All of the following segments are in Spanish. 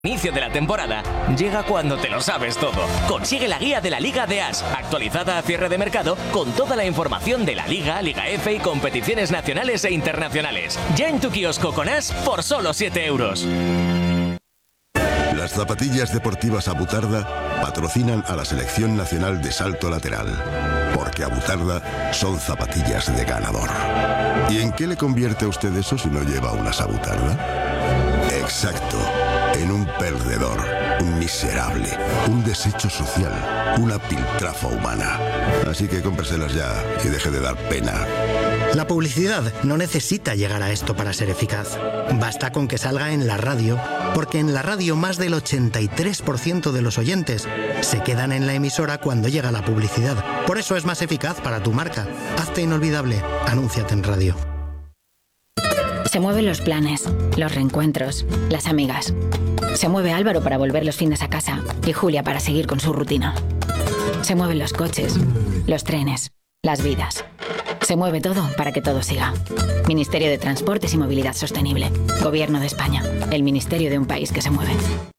Inicio de la temporada llega cuando te lo sabes todo. Consigue la guía de la Liga de As, actualizada a cierre de mercado, con toda la información de la Liga, Liga F y competiciones nacionales e internacionales. Ya en tu kiosco con As por solo 7 euros. Las zapatillas deportivas Abutarda patrocinan a la Selección Nacional de Salto Lateral, porque Abutarda son zapatillas de ganador. ¿Y en qué le convierte a usted eso si no lleva unas Abutarda? Exacto. En un perdedor, un miserable, un desecho social, una piltrafa humana. Así que cómpreselas ya y deje de dar pena. La publicidad no necesita llegar a esto para ser eficaz. Basta con que salga en la radio, porque en la radio más del 83% de los oyentes se quedan en la emisora cuando llega la publicidad. Por eso es más eficaz para tu marca. Hazte inolvidable. Anúnciate en radio. Se mueven los planes, los reencuentros, las amigas. Se mueve Álvaro para volver los fines a casa y Julia para seguir con su rutina. Se mueven los coches, los trenes, las vidas. Se mueve todo para que todo siga. Ministerio de Transportes y Movilidad Sostenible. Gobierno de España. El ministerio de un país que se mueve.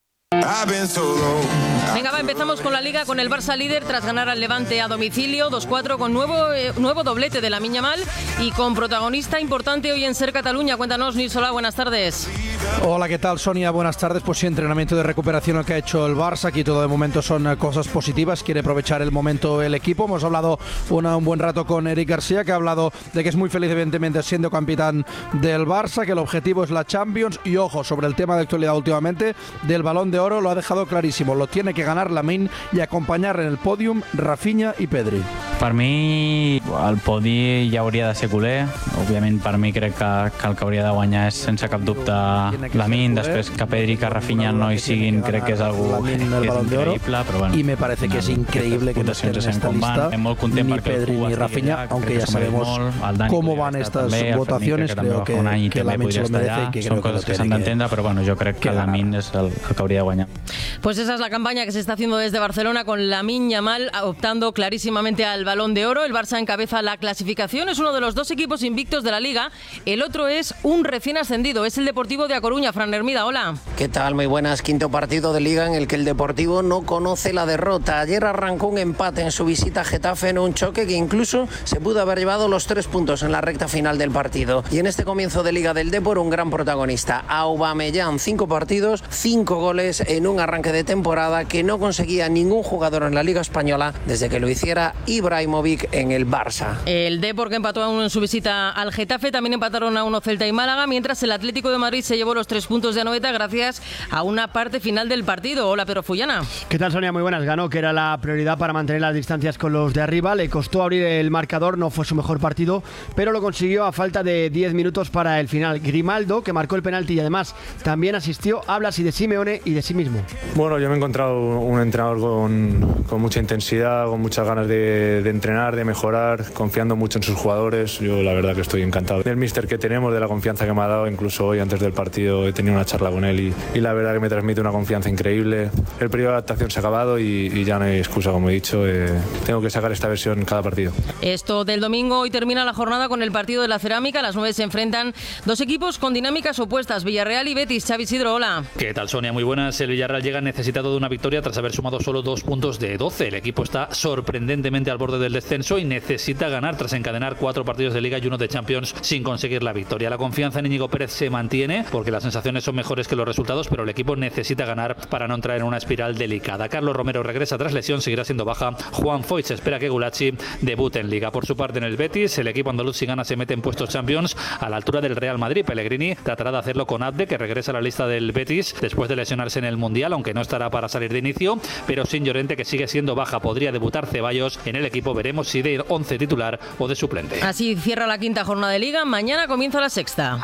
Venga, empezamos con la Liga, con el Barça líder tras ganar al Levante a domicilio 2-4 con nuevo doblete de Lamine Yamal y con protagonista importante hoy en Ser Cataluña. Cuéntanos, Nils Solà, buenas tardes. Hola, ¿qué tal, Sonia? Buenas tardes. Pues sí, entrenamiento de recuperación el que ha hecho el Barça. Aquí todo de momento son cosas positivas. Quiere aprovechar el momento el equipo. Hemos hablado un buen rato con Eric García, que ha hablado de que es muy feliz, evidentemente, siendo capitán del Barça, que el objetivo es la Champions. Y ojo, sobre el tema de actualidad últimamente, del Balón de Oro, lo ha dejado clarísimo. Lo tiene que ganar Lamine i acompanyar en el pòdium Rafinha i Pedri. Per mi el podi ja hauria de ser culer. Òbviament per mi crec que el que hauria de guanyar és sense cap dubte Lamine. Després que Pedri i que Rafinha no hi siguin crec que és algo que és increïble, però bueno, y me parece que es increíble que no estén en esta lista ni Pedri ni Rafinha, aunque ya sabemos cómo van estas votacions. Creo que Lamine se lo merece y que creo són coses que s'han d'entendre, però bueno, jo crec que Lamine és el que hauria de guanyar. Pues esa es la campaña que se está haciendo desde Barcelona con Lamine Yamal optando clarísimamente al Balón de Oro. El Barça encabeza la clasificación, es uno de los dos equipos invictos de la Liga. El otro es un recién ascendido, es el Deportivo de A Coruña. Fran Hermida, hola. ¿Qué tal? Muy buenas. Quinto partido de Liga en el que el Deportivo no conoce la derrota. Ayer arrancó un empate en su visita a Getafe en un choque que incluso se pudo haber llevado los 3 puntos en la recta final del partido. Y en este comienzo de Liga del Depor, un gran protagonista, Aubameyang. 5 partidos, 5 goles en un arranque de temporada que no conseguía ningún jugador en la Liga Española desde que lo hiciera Ibrahimovic en el Barça. El Depor, que empató a 1 en su visita al Getafe, también empataron a 1 Celta y Málaga, mientras el Atlético de Madrid se llevó los 3 puntos de Anoeta gracias a una parte final del partido. Hola, Pedro Fullana. ¿Qué tal, Sonia? Muy buenas. Ganó, que era la prioridad para mantener las distancias con los de arriba. Le costó abrir el marcador, no fue su mejor partido, pero lo consiguió a falta de 10 minutos para el final. Grimaldo, que marcó el penalti y además también asistió, habla así de Simeone y de sí mismo. Bueno, yo me he encontrado un entrenador con mucha intensidad, con muchas ganas de entrenar, de mejorar, confiando mucho en sus jugadores. Yo la verdad que estoy encantado del míster que tenemos, de la confianza que me ha dado. Incluso hoy antes del partido he tenido una charla con él y la verdad que me transmite una confianza increíble. El periodo de adaptación se ha acabado y ya no hay excusa, como he dicho. Tengo que sacar esta versión en cada partido. Esto del domingo, hoy termina la jornada con el partido de la Cerámica. A las 9 se enfrentan dos equipos con dinámicas opuestas, Villarreal y Betis. Xavi Isidro, hola. ¿Qué tal, Sonia? Muy buenas. El Villarreal llega necesitado de una victoria tras haber sumado solo 2 puntos de 12. El equipo está sorprendentemente al borde del descenso y necesita ganar tras encadenar 4 partidos de Liga y 1 de Champions sin conseguir la victoria. La confianza en Íñigo Pérez se mantiene porque las sensaciones son mejores que los resultados, pero el equipo necesita ganar para no entrar en una espiral delicada. Carlos Romero regresa tras lesión, seguirá siendo baja. Juan Foyt se espera que Gulacsi debute en Liga. Por su parte, en el Betis, el equipo andaluz, si gana, se mete en puestos Champions a la altura del Real Madrid. Pellegrini tratará de hacerlo con Abde, que regresa a la lista del Betis después de lesionarse en el Mundial, aunque no estará para salir de inicio, pero sin Llorente, que sigue siendo baja. Podría debutar Ceballos en el equipo, veremos si de 11 titular o de suplente. Así cierra la quinta jornada de Liga, mañana comienza la sexta.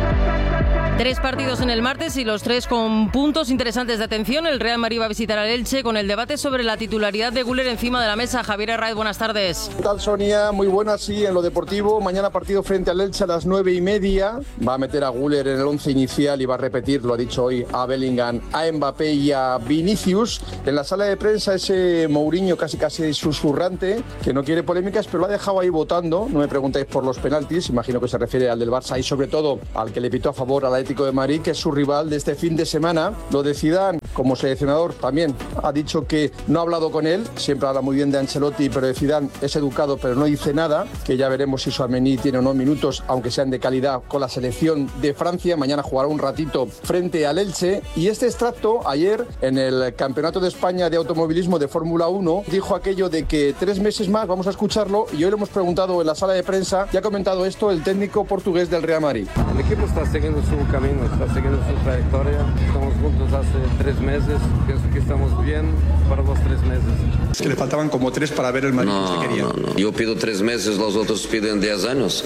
3 partidos en el martes y los 3 con puntos interesantes de atención. El Real Madrid va a visitar al Elche con el debate sobre la titularidad de Güler encima de la mesa. Javier Herraiz, buenas tardes. ¿Qué tal, Sonia? Muy buenas, sí, en lo deportivo. Mañana partido frente al Elche a las 9:30. Va a meter a Güler en el 11 inicial y va a repetir, lo ha dicho hoy, a Bellingham, a Mbappé y a Vinicius. En la sala de prensa ese Mourinho casi susurrante, que no quiere polémicas, pero lo ha dejado ahí votando. No me preguntéis por los penaltis, imagino que se refiere al del Barça y sobre todo al que le pitó a favor a la Atlético de Madrid, que es su rival de este fin de semana. Lo de Zidane, como seleccionador, también ha dicho que no ha hablado con él. Siempre habla muy bien de Ancelotti, pero de Zidane es educado, pero no dice nada. Que ya veremos si Tchouaméni tiene o no minutos, aunque sean de calidad, con la selección de Francia. Mañana jugará un ratito frente al Elche. Y este extracto, ayer, en el Campeonato de España de Automovilismo de Fórmula 1, dijo aquello de que 3 meses más, vamos a escucharlo, y hoy lo hemos preguntado en la sala de prensa, y ha comentado esto el técnico portugués del Real Madrid. El equipo está siguiendo su camino, está siguiendo su trayectoria. Estamos juntos hace 3 meses, pienso que estamos bien para los 3 meses. Es que le faltaban como 3 para ver el Madrid que se quería. No. Yo pido 3 meses, los otros piden 10 años.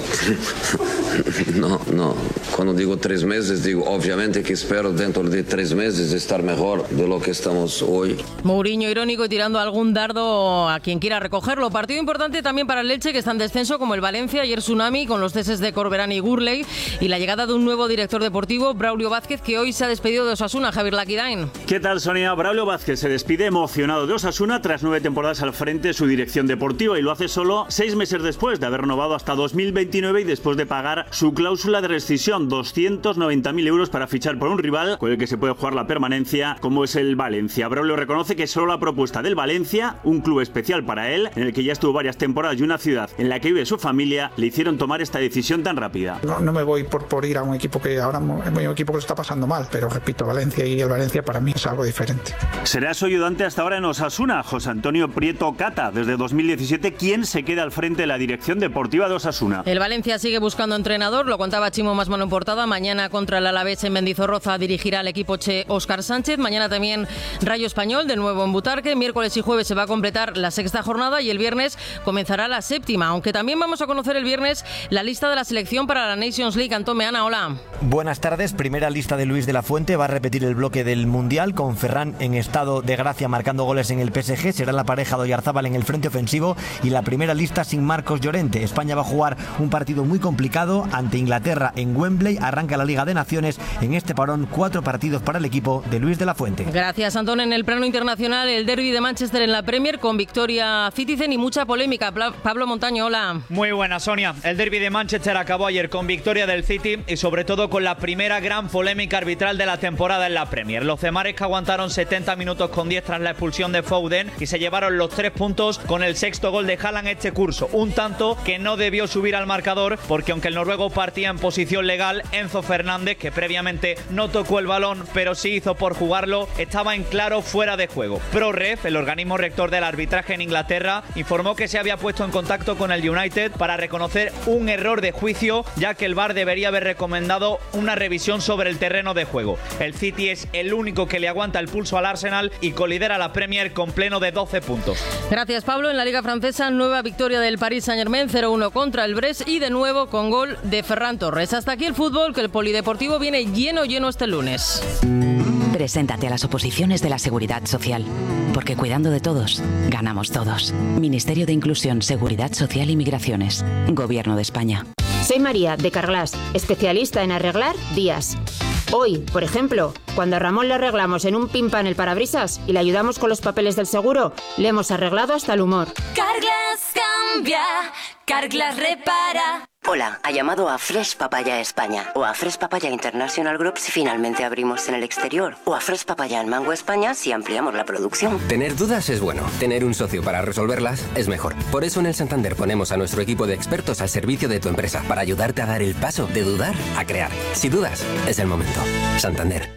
No. Cuando digo 3 meses, digo obviamente que espero dentro de 3 meses estar mejor de lo que estamos hoy. Mourinho irónico y tirando algún dardo a quien quiera recogerlo. Partido importante también para el Elche, que está en descenso, como el Valencia. Ayer tsunami con los ceses de Corberán y Gurley y la llegada de un nuevo director deportivo, Braulio Vázquez, que hoy se ha despedido de Osasuna. Javier Laquidain. ¿Qué tal, Sonia? Braulio Vázquez se despide emocionado de Osasuna tras 9 temporadas al frente de su dirección deportiva, y lo hace solo 6 meses después de haber renovado hasta 2029 y después de pagar su cláusula de rescisión, 290.000 euros para fichar por un rival con el que se puede jugar la permanencia, como es el Valencia. Braulio reconoce que solo la propuesta del Valencia, un club especial para él, en el que ya estuvo varias temporadas y una ciudad en la que vive su familia, le hicieron tomar esta decisión tan rápida. No me voy por ir a un equipo que ahora es un equipo que lo está pasando mal, pero repito, Valencia y el Valencia para mí es algo diferente. Será su ayudante hasta ahora en Osasuna, José Antonio Prieto Cata, desde 2017, quien se queda al frente de la dirección deportiva de Osasuna. El Valencia sigue buscando entrenador, lo contaba Chimo Masmano en portada. Mañana contra el Alavés en Mendizorroza dirigirá al equipo che Óscar Sánchez. Mañana también Rayo Español, de nuevo en Butarque. Miércoles y jueves se va a completar la 6ª jornada y el viernes comenzará la 7ª, aunque también vamos a conocer el viernes la lista de la selección para la Nations League. Antón Meana, hola. Buenas tardes. Primera lista de Luis de la Fuente. Va a repetir el bloque del Mundial con Ferran en estado de gracia marcando goles en el PSG. Será la pareja de Oyarzábal en el frente ofensivo y la primera lista sin Marcos Llorente. España va a jugar un partido muy complicado ante Inglaterra en Wembley. Arranca la Liga de Naciones. En este parón 4 partidos para el equipo de Luis de la Fuente. Gracias, Antón. En el plano internacional, el derbi de Manchester en la Premier con victoria Citizen y mucha polémica. Pablo Montaño, hola. Muy buena, Sonia. El derbi de Manchester acabó ayer con victoria del City y sobre todo con la primera gran polémica arbitral de la temporada en la Premier. Los cemares que aguantaron 70 minutos con 10 tras la expulsión de Foden y se llevaron los 3 puntos con el 6º gol de Haaland este curso. Un tanto que no debió subir al marcador porque aunque el noruego partía en posición legal, Enzo Fernández, que previamente no tocó el balón pero sí hizo por jugarlo, estaba en claro fuera de juego. ProRef, el organismo rector del arbitraje en Inglaterra, informó que se había puesto en contacto con el United para reconocer un error de juicio, ya que el VAR debería haber recomendado una revisión sobre el terreno de juego. El City es el único que le aguanta el pulso al Arsenal y colidera la Premier con pleno de 12 puntos. Gracias, Pablo. En la Liga Francesa, nueva victoria del Paris Saint-Germain, 0-1 contra el Brest y de nuevo con gol de Ferran Torres. Hasta aquí el fútbol, que el polideportivo viene lleno este lunes. Preséntate a las oposiciones de la Seguridad Social, porque cuidando de todos, ganamos todos. Ministerio de Inclusión, Seguridad Social y Migraciones. Gobierno de España. Soy María, de Carglass, especialista en arreglar vías. Hoy, por ejemplo, cuando a Ramón le arreglamos en un pimpan el parabrisas y le ayudamos con los papeles del seguro, le hemos arreglado hasta el humor. Carglass cambia, Carglass repara. Hola, ha llamado a Fresh Papaya España o a Fresh Papaya International Group si finalmente abrimos en el exterior o a Fresh Papaya en Mango España si ampliamos la producción. Tener dudas es bueno, tener un socio para resolverlas es mejor. Por eso en el Santander ponemos a nuestro equipo de expertos al servicio de tu empresa para ayudarte a dar el paso de dudar a crear. Si dudas, es el momento. Santander.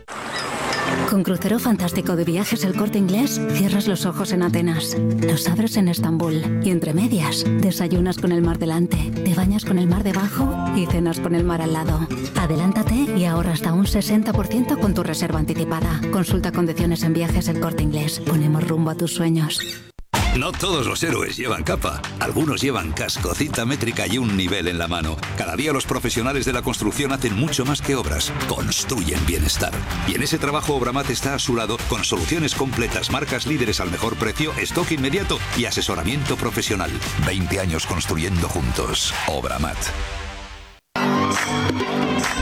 Con crucero fantástico de Viajes El Corte Inglés, cierras los ojos en Atenas, los abres en Estambul y entre medias desayunas con el mar delante, te bañas con el mar debajo y cenas con el mar al lado. Adelántate y ahorra hasta un 60% con tu reserva anticipada. Consulta condiciones en Viajes El Corte Inglés. Ponemos rumbo a tus sueños. No todos los héroes llevan capa. Algunos llevan casco, cinta métrica y un nivel en la mano. Cada día los profesionales de la construcción hacen mucho más que obras. Construyen bienestar. Y en ese trabajo Obramat está a su lado con soluciones completas, marcas líderes al mejor precio, stock inmediato y asesoramiento profesional. 20 años construyendo juntos. Obramat.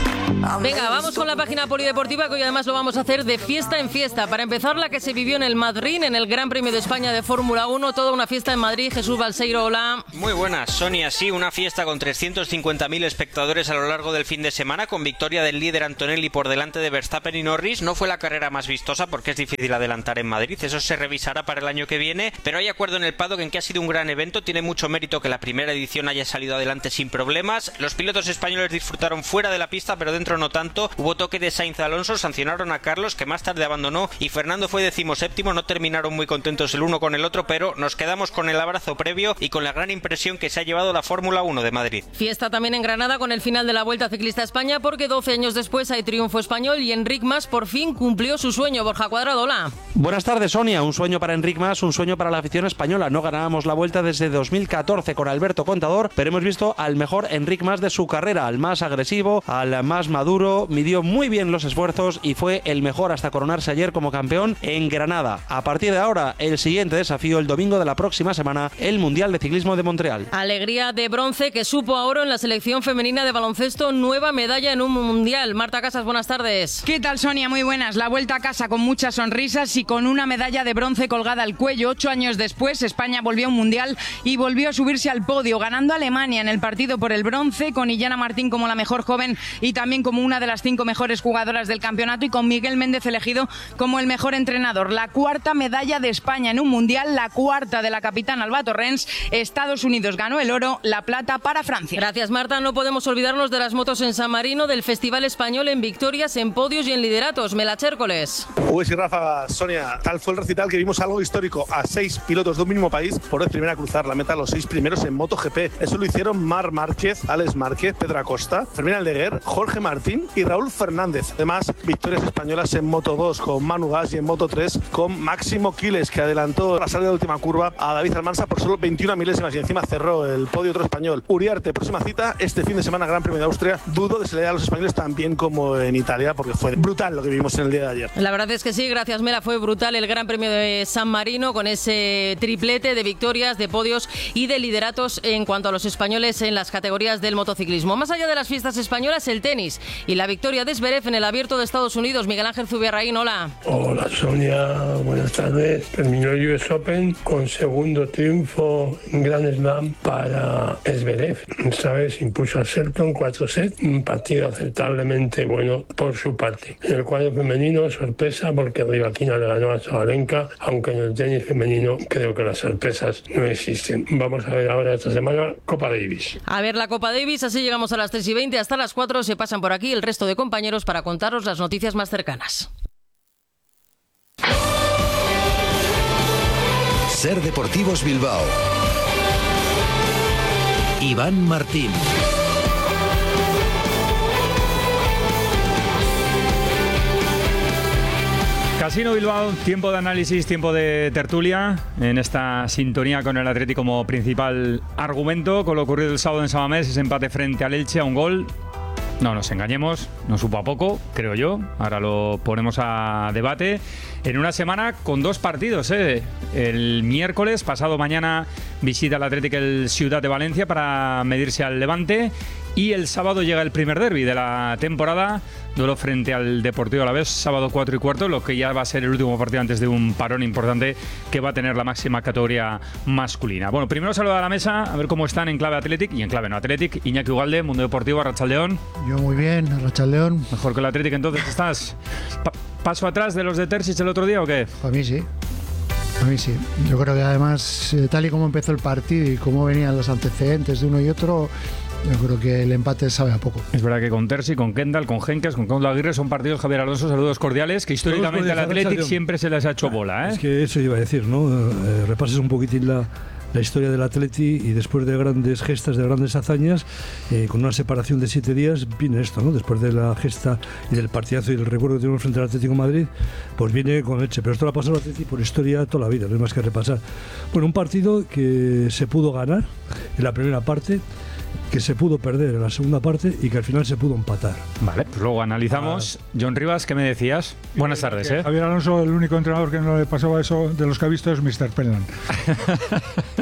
Venga, vamos con la página polideportiva, que hoy además lo vamos a hacer de fiesta en fiesta. Para empezar, la que se vivió en el Madrid, en el Gran Premio de España de Fórmula 1, toda una fiesta en Madrid. Jesús Balseiro, hola. Muy buenas, Sonia. Sí, una fiesta con 350.000 espectadores a lo largo del fin de semana, con victoria del líder Antonelli por delante de Verstappen y Norris. No fue la carrera más vistosa porque es difícil adelantar en Madrid, eso se revisará para el año que viene, pero hay acuerdo en el paddock en que ha sido un gran evento. Tiene mucho mérito que la primera edición haya salido adelante sin problemas. Los pilotos españoles disfrutaron fuera de la pista, pero dentro no tanto. Hubo toque de Sainz Alonso, sancionaron a Carlos, que más tarde abandonó, y Fernando fue 17º. No terminaron muy contentos el uno con el otro, pero nos quedamos con el abrazo previo y con la gran impresión que se ha llevado la Fórmula 1 de Madrid. Fiesta también en Granada con el final de la Vuelta Ciclista a España, porque 12 años después hay triunfo español y Enric Mas por fin cumplió su sueño. Borja Cuadrado, hola. Buenas tardes, Sonia. Un sueño para Enric Mas, un sueño para la afición española. No ganábamos la Vuelta desde 2014 con Alberto Contador, pero hemos visto al mejor Enric Mas de su carrera, al más agresivo, al más maduro. Midió muy bien los esfuerzos y fue el mejor hasta coronarse ayer como campeón en Granada. A partir de ahora, el siguiente desafío el domingo de la próxima semana, el Mundial de Ciclismo de Montreal. Alegría de bronce que supo a oro en la selección femenina de baloncesto, nueva medalla en un Mundial. Marta Casas, buenas tardes. ¿Qué tal, Sonia? Muy buenas. La vuelta a casa con muchas sonrisas y con una medalla de bronce colgada al cuello. 8 años después, España volvió a un Mundial y volvió a subirse al podio, ganando a Alemania en el partido por el bronce, con Illana Martín como la mejor joven y también como una de las 5 mejores jugadoras del campeonato, y con Miguel Méndez elegido como el mejor entrenador. La cuarta medalla de España en un Mundial, la cuarta de la capitana Alba Torrens. Estados Unidos ganó el oro, la plata para Francia. Gracias, Marta. No podemos olvidarnos de las motos en San Marino, del Festival Español en victorias, en podios y en lideratos. Mela Chércoles. Uy, sí, Rafa, Sonia, tal fue el recital que vimos algo histórico. A 6 pilotos de un mismo país por vez primera a cruzar la meta, los 6 primeros en MotoGP. Eso lo hicieron Marc Márquez, Alex Márquez, Pedro Acosta, Fermín Aldeguer, Jorge Martín y Raúl Fernández. Además, victorias españolas en Moto2 con Manu Gas y en Moto3 con Máximo Quiles, que adelantó la salida de última curva a David Almansa por solo 21 milésimas y encima cerró el podio otro español. Uriarte, próxima cita este fin de semana, Gran Premio de Austria. Dudo de si le da a los españoles tan bien como en Italia, porque fue brutal lo que vimos en el día de ayer. La verdad es que sí, gracias, Mela. Fue brutal el Gran Premio de San Marino, con ese triplete de victorias, de podios y de lideratos en cuanto a los españoles en las categorías del motociclismo. Más allá de las fiestas españolas, el tenis y la victoria de Zverev en el Abierto de Estados Unidos. Miguel Ángel Zubiarraín, hola. Hola, Sonia, buenas tardes. Terminó el US Open con segundo triunfo en Grand Slam para Zverev. Esta vez impuso a Shelton 4 sets, un partido aceptablemente bueno por su parte. En el cuadro femenino, sorpresa, porque Rybakina le ganó a Sabalenka, aunque en el tenis femenino creo que las sorpresas no existen. Vamos a ver ahora esta semana Copa Davis. A ver la Copa Davis, así llegamos a las 3:20, hasta las 4 se pasan por aquí el resto de compañeros para contaros las noticias más cercanas. Ser Deportivos Bilbao. Iván Martín. Casino Bilbao, tiempo de análisis, tiempo de tertulia, en esta sintonía con el Atlético como principal argumento, con lo ocurrido el sábado en Samamés, ese empate frente al Elche a un gol. No nos engañemos, no supo a poco, creo yo. Ahora lo ponemos a debate. En una semana con 2 partidos, El miércoles, pasado mañana, visita el Atlético el Ciudad de Valencia para medirse al Levante. Y el sábado llega el primer derbi de la temporada, duelo frente al Deportivo Alavés, sábado 4:15, lo que ya va a ser el último partido antes de un parón importante que va a tener la máxima categoría masculina. Bueno, primero saludo a la mesa, a ver cómo están en clave Athletic y en clave no Athletic. Iñaki Ugalde, Mundo Deportivo, Arratsaldeón. Yo muy bien, Arratsaldeón. Mejor que el Athletic, entonces estás paso atrás de los de Terzic el otro día, ¿o qué? A mí sí. A mí sí. Yo creo que además, tal y como empezó el partido y cómo venían los antecedentes de uno y otro, yo creo que el empate sabe a poco. Es verdad que con Terzi, con Kendall, con Henkes, con Claudio Aguirre son partidos, Javier Alonso, saludos cordiales, que históricamente al Athletic siempre se les ha hecho bola. Es que eso iba a decir, ¿no? Repases un poquitín la historia del Atleti y después de grandes gestas, de grandes hazañas, con una separación de 7 días, viene esto, ¿no? Después de la gesta y del partidazo y el recuerdo que tenemos frente al Atlético de Madrid, pues viene con leche. Pero esto lo ha pasado al Atleti por historia toda la vida, no hay más que repasar. Bueno, un partido que se pudo ganar en la primera parte, que se pudo perder en la segunda parte y que al final se pudo empatar. Vale, pues luego analizamos. John Rivas, ¿qué me decías? Buenas tardes. Javier Alonso, el único entrenador que no le pasaba eso de los que ha visto es Mr. Penland.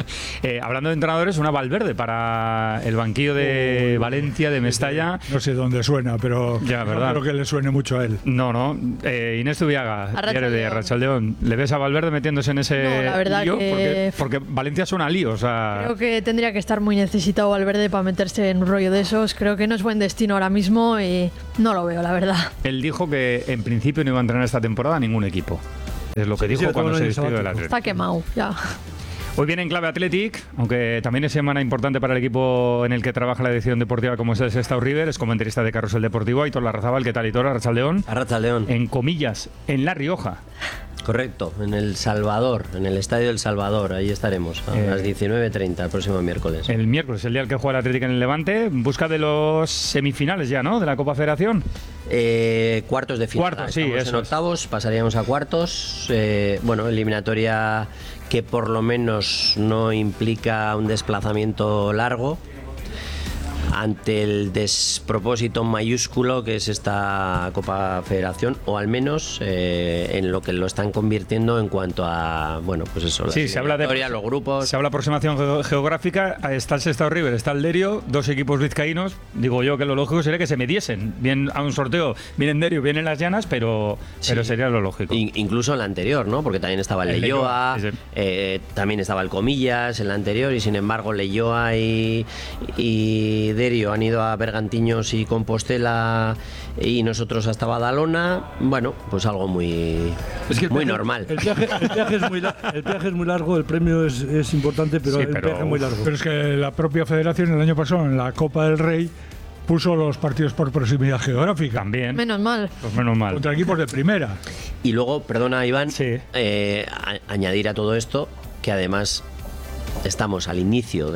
Hablando de entrenadores, una Valverde para el banquillo de Valencia, de Mestalla. No sé dónde suena, pero ya, ¿verdad? No creo que le suene mucho a él. No. Inés Zubiaga, diario de Arratsaldeón. ¿Le ves a Valverde metiéndose en ese No, la verdad lío? que... Porque Valencia suena a lío. O sea... Creo que tendría que estar muy necesitado Valverde para meterse en un rollo de esos. Creo que no es buen destino ahora mismo y no lo veo, la verdad. Él dijo que en principio no iba a entrenar esta temporada a ningún equipo. Es lo que dijo cuando se despidió del Atlético. Está quemado, ya. Hoy viene en clave Athletic, aunque también es semana importante para el equipo en el que trabaja la edición deportiva como es el Sestao River, es comentarista de Carrusel Deportivo, Aitor Larrazábal. ¿Qué tal, Aitor? Arratsaldeón. Arratsaldeón. En comillas, en La Rioja. Correcto, en El Salvador, en el Estadio del Salvador, ahí estaremos, a las 19:30 el próximo miércoles. El miércoles, el día en que juega el Athletic en el Levante, en busca de los semifinales ya, ¿no?, de la Copa Federación. Cuartos de final. Cuartos, sí, estamos en octavos, pasaríamos a cuartos. Eliminatoria que por lo menos no implica un desplazamiento largo ante el despropósito mayúsculo que es esta Copa Federación, o al menos en lo que lo están convirtiendo en cuanto a, Sí, se habla de los grupos. Se habla de aproximación geográfica. Está el Sestao River, está el Derio, dos equipos vizcaínos. Digo yo que lo lógico sería que se mediesen. Bien a un sorteo, vienen Derio, vienen Las Llanas, pero sería lo lógico. Incluso en la anterior, ¿no? Porque también estaba el Leioa, también estaba el Comillas en la anterior, y sin embargo Leioa y Derio han ido a Bergantiños y Compostela y nosotros hasta Badalona. Bueno, pues algo muy normal. El viaje es muy largo, el premio es importante, pero el viaje es muy largo. Pero es que la propia federación el año pasado en la Copa del Rey puso los partidos por proximidad geográfica. También. Menos mal. Pues menos mal. Contra equipos de primera. Y luego, perdona Iván, añadir a todo esto que además estamos al inicio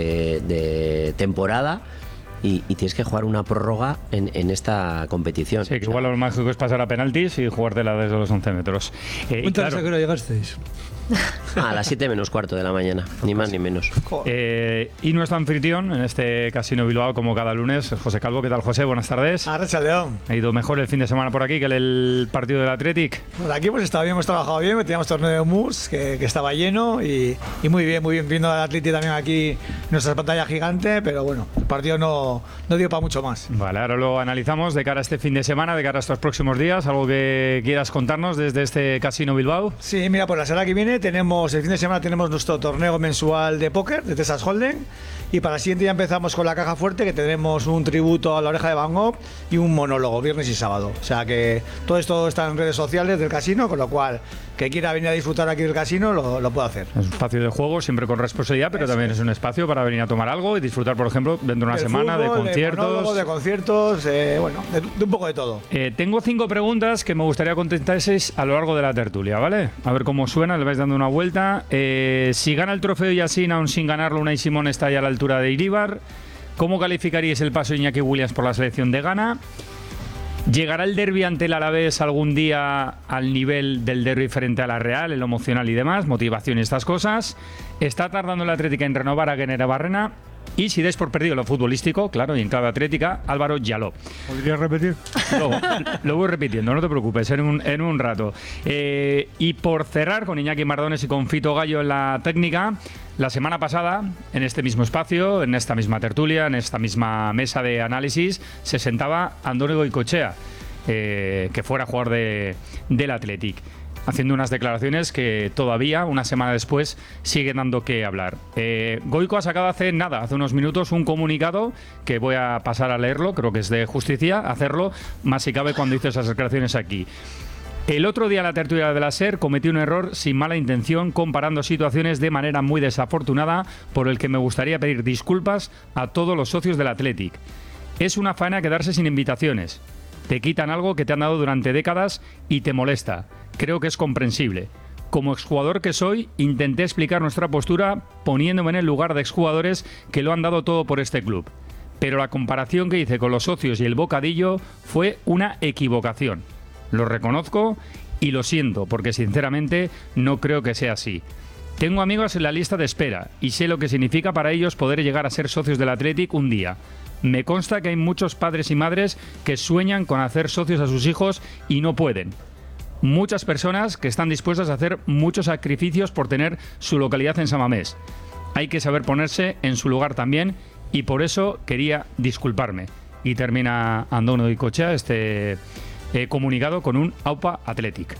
de temporada y tienes que jugar una prórroga en esta competición. Sí, que igual lo mágico es pasar a penaltis y jugártela desde los 11 metros. Cuéntanos a qué hora llegasteis. A las 7:45 de la mañana, ni más ni menos. Y nuestro anfitrión en este Casino Bilbao, como cada lunes, José Calvo. ¿Qué tal, José? Buenas tardes. Arratsaldeón. ¿Ha ido mejor el fin de semana por aquí que el partido del Athletic? Por aquí hemos estado bien, hemos trabajado bien, teníamos torneo de MUS que estaba lleno y muy bien viendo al Athletic también aquí en nuestra pantalla gigante, pero bueno, el partido no dio para mucho más. Vale, ahora lo analizamos de cara a este fin de semana, de cara a estos próximos días. ¿Algo que quieras contarnos desde este Casino Bilbao? Sí, mira, pues la semana que viene el fin de semana tenemos nuestro torneo mensual de póker de Texas Hold'em, y para el siguiente ya empezamos con la caja fuerte, que tendremos un tributo a La Oreja de Van Gogh y un monólogo viernes y sábado. O sea que todo esto está en redes sociales del casino, con lo cual que quiera venir a disfrutar aquí del casino lo puede hacer. Es un espacio de juego, siempre con responsabilidad, pero también es un espacio para venir a tomar algo y disfrutar, por ejemplo, dentro de una semana fútbol, de conciertos. De conciertos, de un poco de todo. Tengo 5 preguntas que me gustaría contestaseis a lo largo de la tertulia, ¿vale? A ver cómo suena, le vais dando una vuelta. Si gana el trofeo Yassin, aún sin ganarlo, Unai Simón está ya a la altura de Iríbar. ¿Cómo calificaríais el paso de Iñaki Williams por la selección de Ghana? ¿Llegará el derbi ante el Alavés algún día al nivel del derbi frente a la Real, en lo emocional y demás, motivación y estas cosas? ¿Está tardando la Atlética en renovar a Guenera Barrena? Y si des por perdido lo futbolístico, claro, y en clave atlética, Álvaro Yaló. ¿Podrías repetir? Lo voy repitiendo, no te preocupes, en un rato. Y por cerrar, con Iñaki Mardones y con Fito Gallo en la técnica, la semana pasada, en este mismo espacio, en esta misma tertulia, en esta misma mesa de análisis, se sentaba Andoni Goicoechea, que fuera jugador del Athletic, haciendo unas declaraciones que todavía, una semana después, siguen dando que hablar. Goico ha sacado hace unos minutos, un comunicado que voy a pasar a leerlo, creo que es de justicia hacerlo, más si cabe cuando hizo esas declaraciones aquí. El otro día en la tertulia de la SER cometí un error sin mala intención, comparando situaciones de manera muy desafortunada, por el que me gustaría pedir disculpas a todos los socios del Athletic. Es una faena quedarse sin invitaciones. Te quitan algo que te han dado durante décadas y te molesta. Creo que es comprensible. Como exjugador que soy, intenté explicar nuestra postura poniéndome en el lugar de exjugadores que lo han dado todo por este club. Pero la comparación que hice con los socios y el bocadillo fue una equivocación. Lo reconozco y lo siento, porque sinceramente no creo que sea así. Tengo amigos en la lista de espera y sé lo que significa para ellos poder llegar a ser socios del Athletic un día. Me consta que hay muchos padres y madres que sueñan con hacer socios a sus hijos y no pueden. Muchas personas que están dispuestas a hacer muchos sacrificios por tener su localidad en San Mamés. hay que saber ponerse en su lugar también, y por eso quería disculparme. Y termina Andono Goicoechea este comunicado con un AUPA Athletic.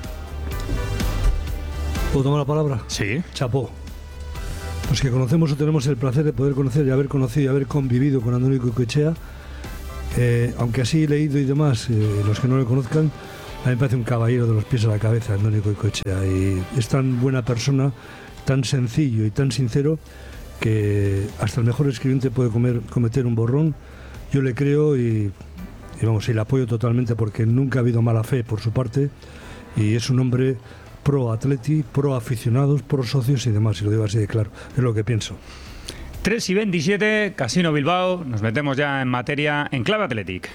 ¿Puedo tomar la palabra? Sí. Chapó. Los que conocemos o tenemos el placer de poder conocer y haber conocido y haber convivido con Andono Goicoechea, aunque así he leído y demás, los que no le conozcan, a mí me parece un caballero de los pies a la cabeza, Andono Goicoechea, y es tan buena persona, tan sencillo y tan sincero, que hasta el mejor escribiente puede cometer un borrón. Yo le creo y vamos, y le apoyo totalmente, porque nunca ha habido mala fe por su parte, y es un hombre pro atleti, pro aficionados, pro socios y demás, y lo digo así de claro, es lo que pienso. 3:27, Casino Bilbao, nos metemos ya en materia en Clave Athletic.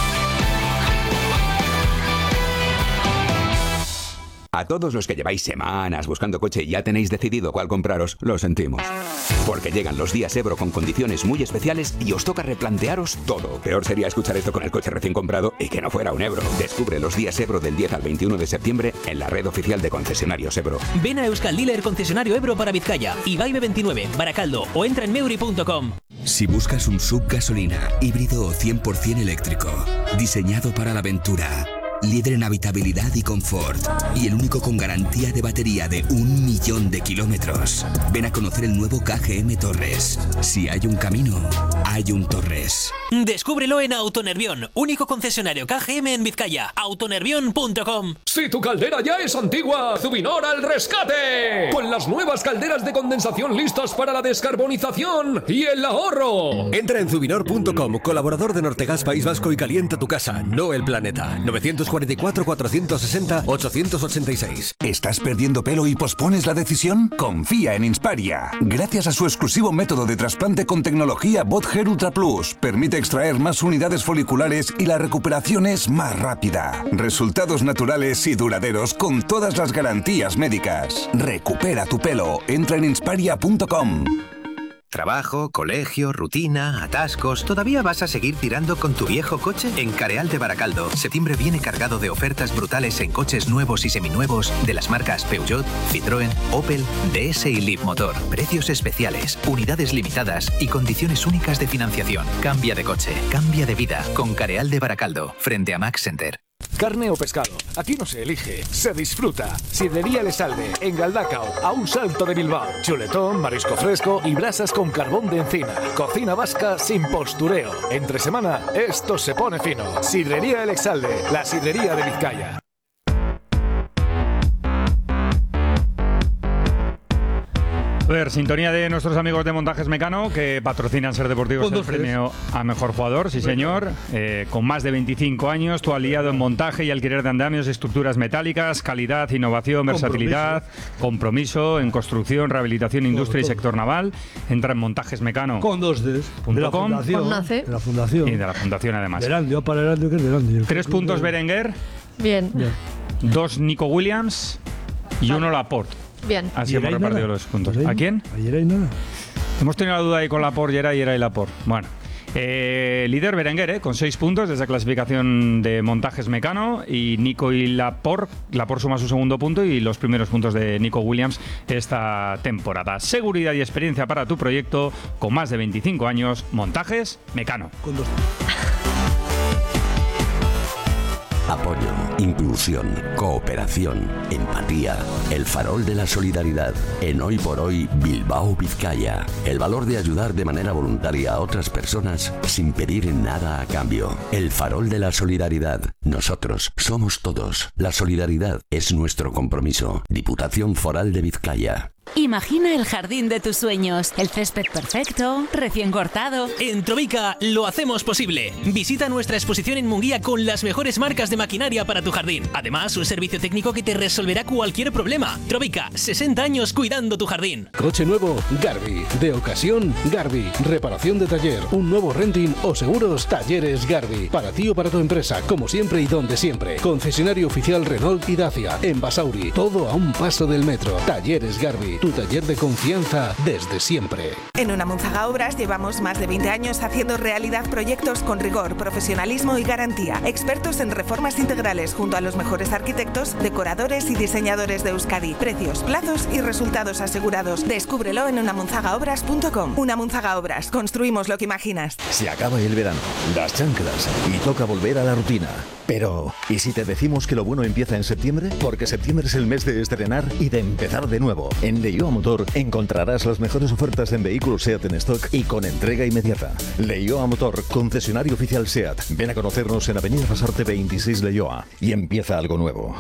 A todos los que lleváis semanas buscando coche y ya tenéis decidido cuál compraros, lo sentimos. Porque llegan los días Ebro con condiciones muy especiales y os toca replantearos todo. Peor sería escuchar esto con el coche recién comprado y que no fuera un Ebro. Descubre los días Ebro del 10 al 21 de septiembre en la red oficial de concesionarios Ebro. Ven a Euskal Dealer concesionario Ebro para Vizcaya, Ibaime 29, Baracaldo o entra en meuri.com. Si buscas un SUV gasolina, híbrido o 100% eléctrico, diseñado para la aventura, líder en habitabilidad y confort, y el único con garantía de batería de 1 millón de kilómetros. Ven a conocer el nuevo KGM Torres. Si hay un camino, hay un Torres. Descúbrelo en Autonervión, único concesionario KGM en Vizcaya. Autonervión.com. Si tu caldera ya es antigua, Zubinor al rescate. Con las nuevas calderas de condensación listas para la descarbonización y el ahorro. Entra en Zubinor.com, colaborador de Nortegas País Vasco, y calienta tu casa, no el planeta. 944-460-886. ¿Estás perdiendo pelo y pospones la decisión? Confía en Insparia. Gracias a su exclusivo método de trasplante con tecnología Bot Hair Ultra Plus, permite extraer más unidades foliculares y la recuperación es más rápida. Resultados naturales y duraderos con todas las garantías médicas. Recupera tu pelo. Entra en insparia.com. Trabajo, colegio, rutina, atascos... ¿Todavía vas a seguir tirando con tu viejo coche? En Careal de Baracaldo, septiembre viene cargado de ofertas brutales en coches nuevos y seminuevos de las marcas Peugeot, Citroën, Opel, DS y Leapmotor. Precios especiales, unidades limitadas y condiciones únicas de financiación. Cambia de coche, cambia de vida con Careal de Baracaldo, frente a Max Center. Carne o pescado, aquí no se elige, se disfruta. Sidrería El Esalde, en Galdacao, a un salto de Bilbao. Chuletón, marisco fresco y brasas con carbón de encina. Cocina vasca sin postureo. Entre semana, esto se pone fino. Sidrería El Esalde, la sidrería de Vizcaya. A ver, sintonía de nuestros amigos de Montajes Mecano, que patrocinan Ser Deportivos el premio a Mejor Jugador, sí señor. Con más de 25 años, tu aliado en montaje y alquiler de andamios, estructuras metálicas, calidad, innovación, versatilidad, compromiso en construcción, rehabilitación, industria y sector naval. Entra en Montajes Mecano. Con 2 Ds. De la fundación. Con una C. De la fundación. Y de la fundación, además. Erandio, para Erandio, que es de Erandio. 3 puntos Berenguer. Bien. 2 Nico Williams y 1 Laporte. Bien. Así hemos repartido los puntos. ¿A quién? Ayer hay nada. Hemos tenido la duda ahí con Laporte, Yeray y Laporte. Bueno. Líder Berenguer, con 6 puntos desde la clasificación de Montajes Mecano, y Nico y Laporte suma su segundo punto y los primeros puntos de Nico Williams esta temporada. Seguridad y experiencia para tu proyecto con más de 25 años, Montajes Mecano. Con 2. Apoyo, inclusión, cooperación, empatía, el farol de la solidaridad. En Hoy por Hoy, Bilbao, Vizcaya. El valor de ayudar de manera voluntaria a otras personas sin pedir nada a cambio. El farol de la solidaridad. Nosotros somos todos. La solidaridad es nuestro compromiso. Diputación Foral de Vizcaya. Imagina el jardín de tus sueños, el césped perfecto, recién cortado. En Trovica lo hacemos posible. Visita nuestra exposición en Munguía con las mejores marcas de maquinaria para tu jardín. Además, un servicio técnico que te resolverá cualquier problema. Trovica, 60 años cuidando tu jardín. Coche nuevo, Garbi. De ocasión, Garbi. Reparación de taller, un nuevo renting o seguros, Talleres Garbi. Para ti o para tu empresa, como siempre y donde siempre. Concesionario oficial Renault y Dacia. En Basauri, todo a un paso del metro. Talleres Garbi. Garbi, tu taller de confianza desde siempre. En Unamunzaga Obras llevamos más de 20 años haciendo realidad proyectos con rigor, profesionalismo y garantía. Expertos en reformas integrales junto a los mejores arquitectos, decoradores y diseñadores de Euskadi. Precios, plazos y resultados asegurados. Descúbrelo en unamunzagaobras.com. Unamunzaga Obras. Construimos lo que imaginas. Se acaba el verano, las chanclas y toca volver a la rutina. Pero, ¿y si te decimos que lo bueno empieza en septiembre? Porque septiembre es el mes de estrenar y de empezar de nuevo. En Leioa Motor encontrarás las mejores ofertas en vehículos SEAT en stock y con entrega inmediata. Leioa Motor, concesionario oficial SEAT. Ven a conocernos en Avenida Pasarte 26 Leioa y empieza algo nuevo.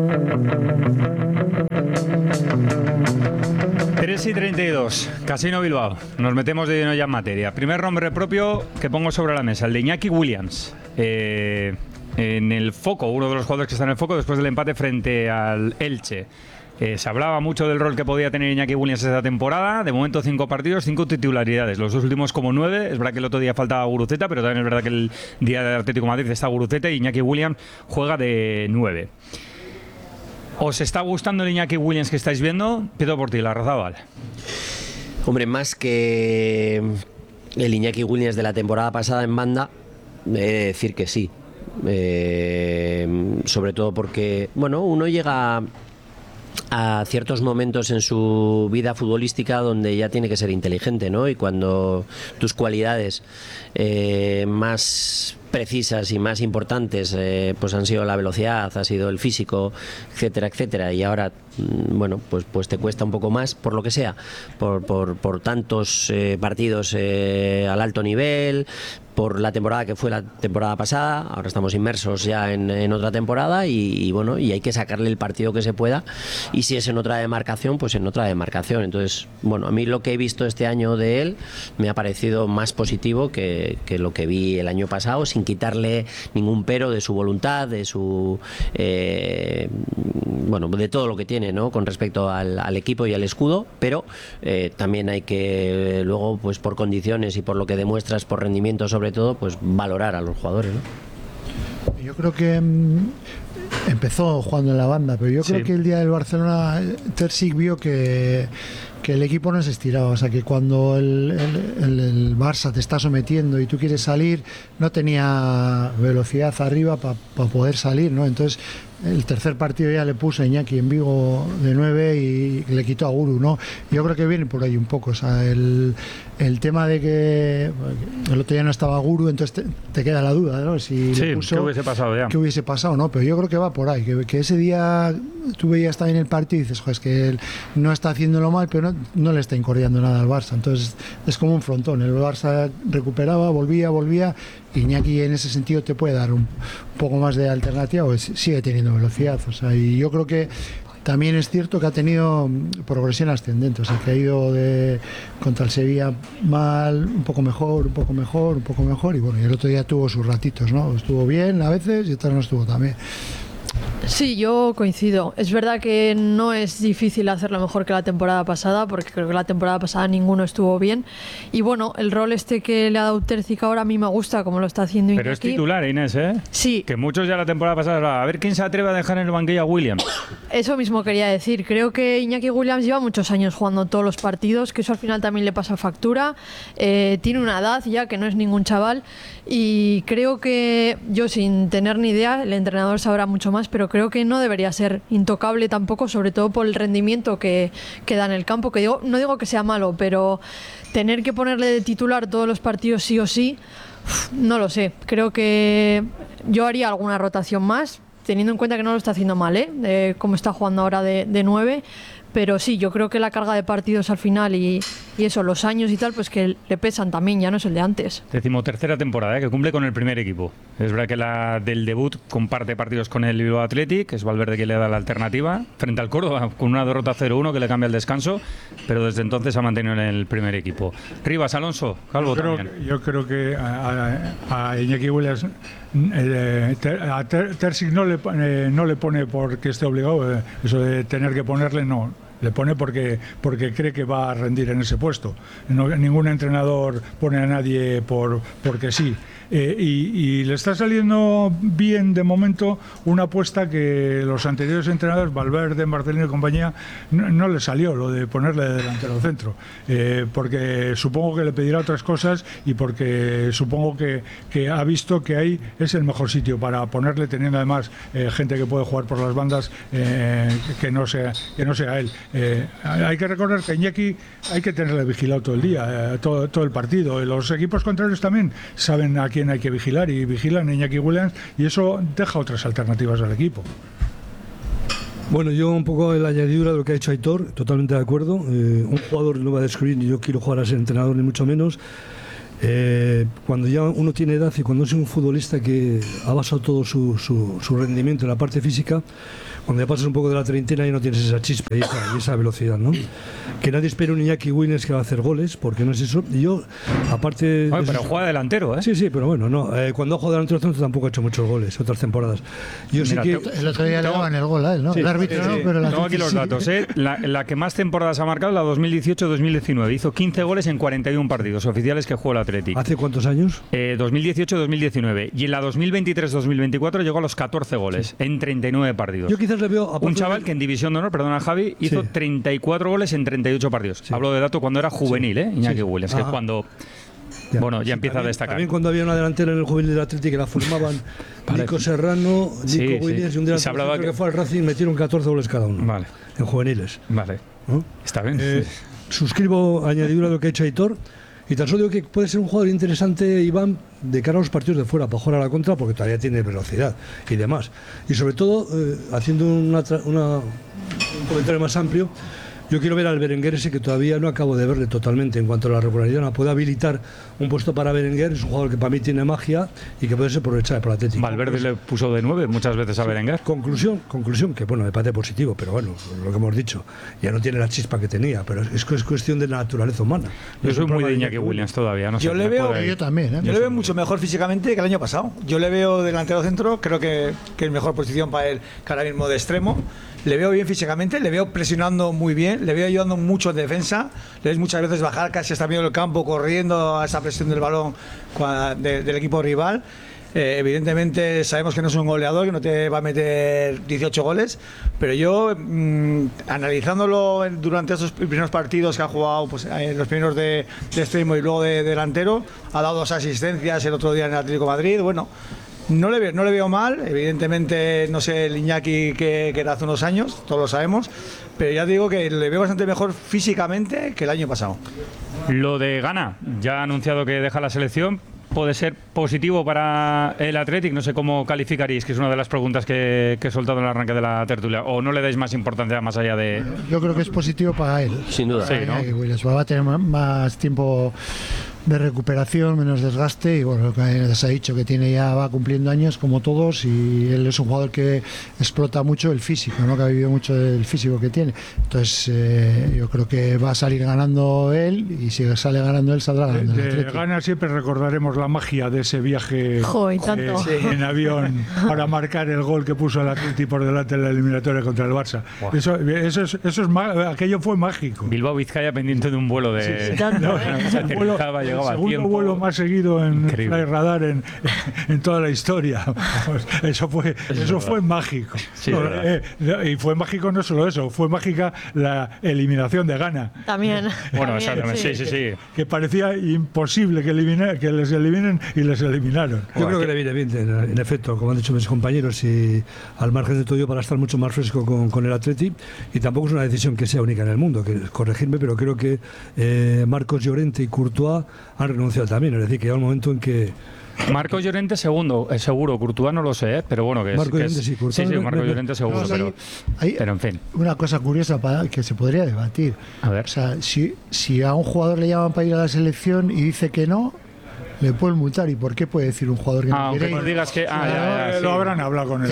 3:32, Casino Bilbao. Nos metemos de lleno ya en materia. Primer nombre propio que pongo sobre la mesa, el de Iñaki Williams. En el foco, uno de los jugadores que está en el foco después del empate frente al Elche. Se hablaba mucho del rol que podía tener Iñaki Williams esta temporada. De momento 5 partidos, 5 titularidades. Los dos últimos como 9. Es verdad que el otro día faltaba Guruceta, pero también es verdad que el día del Atlético de Madrid está Guruceta y Iñaki Williams juega de 9. ¿Os está gustando el Iñaki Williams que estáis viendo? Pido por ti, Larrazábal. Hombre, más que el Iñaki Williams de la temporada pasada en banda, he de decir que sí. Sobre todo porque, bueno, uno llega a ciertos momentos en su vida futbolística donde ya tiene que ser inteligente, ¿no? Y cuando tus cualidades más precisas y más importantes pues han sido la velocidad, ha sido el físico, etcétera, etcétera, y ahora bueno, pues te cuesta un poco más por lo que sea, por tantos partidos al alto nivel, por la temporada que fue la temporada pasada. Ahora estamos inmersos ya en otra temporada y bueno, y hay que sacarle el partido que se pueda, y si es en otra demarcación, pues en otra demarcación. Entonces, bueno, a mí lo que he visto este año de él me ha parecido más positivo que lo que vi el año pasado, sin quitarle ningún pero de su voluntad, de su bueno, de todo lo que tiene, ¿no?, con respecto al equipo y al escudo, pero también hay que luego, pues por condiciones y por lo que demuestras, por rendimiento sobre todo, pues valorar a los jugadores, ¿no? Yo creo que empezó jugando en la banda, pero yo creo que el día del Barcelona Ter Zic vio que el equipo no se estiraba, o sea que cuando el Barça te está sometiendo y tú quieres salir, no tenía velocidad arriba para poder salir, ¿no? Entonces el tercer partido ya le puso a Iñaki en Vigo de 9 y le quitó a Guru, ¿no? Yo creo que viene por ahí un poco, o sea, el tema de que el otro día no estaba Guru, entonces te queda la duda, ¿no? Si sí, le puso, ¿qué hubiese pasado ya? ¿Qué hubiese pasado, no? Pero yo creo que va por ahí, que ese día tú veías también el partido y dices, joder, es que él no está haciéndolo mal, pero no le está incordiando nada al Barça, entonces es como un frontón, el Barça recuperaba, volvía, Iñaki en ese sentido te puede dar un poco más de alternativa, pues sigue teniendo velocidad, o sea, y yo creo que también es cierto que ha tenido progresión ascendente, o sea, que ha ido contra el Sevilla mal, un poco mejor, y bueno, y el otro día tuvo sus ratitos, ¿no? Estuvo bien a veces y otras no estuvo también. Sí, yo coincido. Es verdad que no es difícil hacerlo mejor que la temporada pasada, porque creo que la temporada pasada ninguno estuvo bien. Y bueno, el rol que le ha dado Ter Zic ahora a mí me gusta, como lo está haciendo Iñaki. Pero es titular, Inés, ¿eh? Sí. Que muchos ya la temporada pasada, a ver quién se atreve a dejar en el banquillo a Williams. Eso mismo quería decir. Creo que Iñaki Williams lleva muchos años jugando todos los partidos, que eso al final también le pasa factura. Tiene una edad ya, que no es ningún chaval. Y creo que, yo sin tener ni idea, el entrenador sabrá mucho más, pero creo que no debería ser intocable tampoco, sobre todo por el rendimiento que da en el campo, que no digo que sea malo, pero tener que ponerle de titular todos los partidos sí o sí, no lo sé. Creo que yo haría alguna rotación más, teniendo en cuenta que no lo está haciendo mal, como está jugando ahora de 9. Pero sí, yo creo que la carga de partidos al final y eso, los años y tal, pues que le pesan también, ya no es el de antes. 13ª temporada, que cumple con el primer equipo. Es verdad que la del debut comparte partidos con el Bilbao Athletic, es Valverde que le da la alternativa, frente al Córdoba, con una derrota 0-1 que le cambia el descanso, pero desde entonces se ha mantenido en el primer equipo. Rivas, Alonso, Calvo también. Yo creo que a Iñaki Williams a Ter Zic no le pone porque esté obligado, eso de tener que ponerle no. Le pone porque cree que va a rendir en ese puesto. Ningún entrenador pone a nadie porque sí. y le está saliendo bien de momento una apuesta que los anteriores entrenadores, Valverde, Marcelino y compañía, no le salió, lo de ponerle de delantero centro, porque supongo que le pedirá otras cosas y porque supongo que ha visto que ahí es el mejor sitio para ponerle, teniendo además gente que puede jugar por las bandas, que no sea él. Hay que recordar que Iñaki hay que tenerle vigilado todo el día, todo el partido. Los equipos contrarios también saben a quién hay que vigilar y vigilan a Iñaki Williams, y eso deja otras alternativas al equipo. Bueno, yo un poco la añadidura de lo que ha dicho Aitor, totalmente de acuerdo. Un jugador no va a descubrir ni yo quiero jugar a ser entrenador ni mucho menos. Cuando ya uno tiene edad y cuando es un futbolista que ha basado todo su rendimiento en la parte física, cuando ya pasas un poco de la treintena y no tienes esa chispa y esa velocidad, ¿no? Que nadie espera un Iñaki Williams que va a hacer goles, porque no es eso. Y yo, aparte... Oye, pero juega delantero, ¿eh? Sí, pero bueno, no. Cuando ha jugado delantero centro tampoco ha hecho muchos goles, otras temporadas. Yo sí que... El otro día le daban el gol a él, ¿no? Sí, el árbitro no, pero tengo aquí los datos, ¿eh? La que más temporadas ha marcado, la 2018-2019. Hizo 15 goles en 41 partidos oficiales que jugó el Athletic. ¿Hace cuántos años? 2018-2019. Y en la 2023-2024 llegó a los 14 goles en 39 partidos. Yo quizás le veo... Un chaval que en División de Honor, perdona Javi, hizo 34 goles en 38 partidos. Hablo de dato cuando era juvenil, Iñaki Williams, que es cuando... Ya empieza a destacar. También cuando había una delantera en el juvenil del Athletic que la formaban Nico Serrano, Nico Williams y un delantero que fue al Racing, metieron 14 goles cada uno. Vale. En juveniles. Vale. ¿No? Está bien. Suscribo añadidura a lo que ha hecho Aitor. Y tan solo digo que puede ser un jugador interesante, Iván, de cara a los partidos de fuera, para jugar a la contra, porque todavía tiene velocidad y demás. Y sobre todo, haciendo un comentario más amplio, yo quiero ver al Berenguer ese que todavía no acabo de verle totalmente en cuanto a la regularidad. No puede habilitar un puesto para Berenguer, es un jugador que para mí tiene magia y que puede ser aprovechado por Atlético. Valverde le puso de 9 muchas veces a Berenguer. Conclusión, que bueno, me parece positivo, pero bueno, lo que hemos dicho, ya no tiene la chispa que tenía, pero es cuestión de la naturaleza humana. Yo soy muy de Iñaki Williams todavía, no sé. Yo le veo, yo también, yo le veo mucho mejor físicamente que el año pasado. Yo le veo delantero centro, creo que es mejor posición para él que ahora mismo de extremo. Le veo bien físicamente, le veo presionando muy bien, le veo ayudando mucho en defensa. Le ves muchas veces bajar casi hasta medio del campo, corriendo a esa presión del balón del equipo rival. Evidentemente sabemos que no es un goleador, que no te va a meter 18 goles, pero yo, analizándolo durante esos primeros partidos que ha jugado, pues, los primeros de extremo y luego de delantero, ha dado 2 asistencias el otro día en el Atlético de Madrid. Bueno, no le veo mal, evidentemente no sé el Iñaki que era hace unos años, todos lo sabemos, pero ya digo que le veo bastante mejor físicamente que el año pasado. Lo de Gana, ya ha anunciado que deja la selección, puede ser positivo para el Athletic, no sé cómo calificaréis, que es una de las preguntas que he soltado en el arranque de la tertulia, o no le dais más importancia más allá de... Yo creo que es positivo para él. Sin duda. Sí, ¿no? Va a tener más tiempo de recuperación, menos desgaste, y bueno, lo que se ha dicho, que va cumpliendo años como todos, y él es un jugador que explota mucho el físico, ¿no? Que ha vivido mucho del físico que tiene. Entonces yo creo que va a salir ganando él, y si sale ganando él, saldrá ganando el Gana siempre recordaremos la magia de ese viaje en avión para marcar el gol que puso el Atleti por delante en la eliminatoria contra el Barça. Wow. Aquello fue mágico. Bilbao Vizcaya pendiente de un vuelo de... El segundo vuelo más seguido en Fly Radar en toda la historia. Eso fue mágico. Sí, y fue mágico no solo eso, fue mágica la eliminación de Ghana. También. Bueno, exactamente, sí. Que parecía imposible que les eliminen, y les eliminaron. Yo creo que le viene bien, en efecto, como han dicho mis compañeros, y al margen de todo, para estar mucho más fresco con el Athletic, y tampoco es una decisión que sea única en el mundo, que corregirme, pero creo que Marcos Llorente y Courtois han renunciado también, es decir, que llega un momento en que... Marcos Llorente seguro, Courtois no lo sé, pero bueno, Marcos Llorente seguro, pero en fin. Una cosa curiosa que se podría debatir. A ver. O sea, si a un jugador le llaman para ir a la selección y dice que no, le pueden multar. ¿Y por qué puede decir un jugador que no quiere ir? Aunque digas que... Lo habrán hablado con él.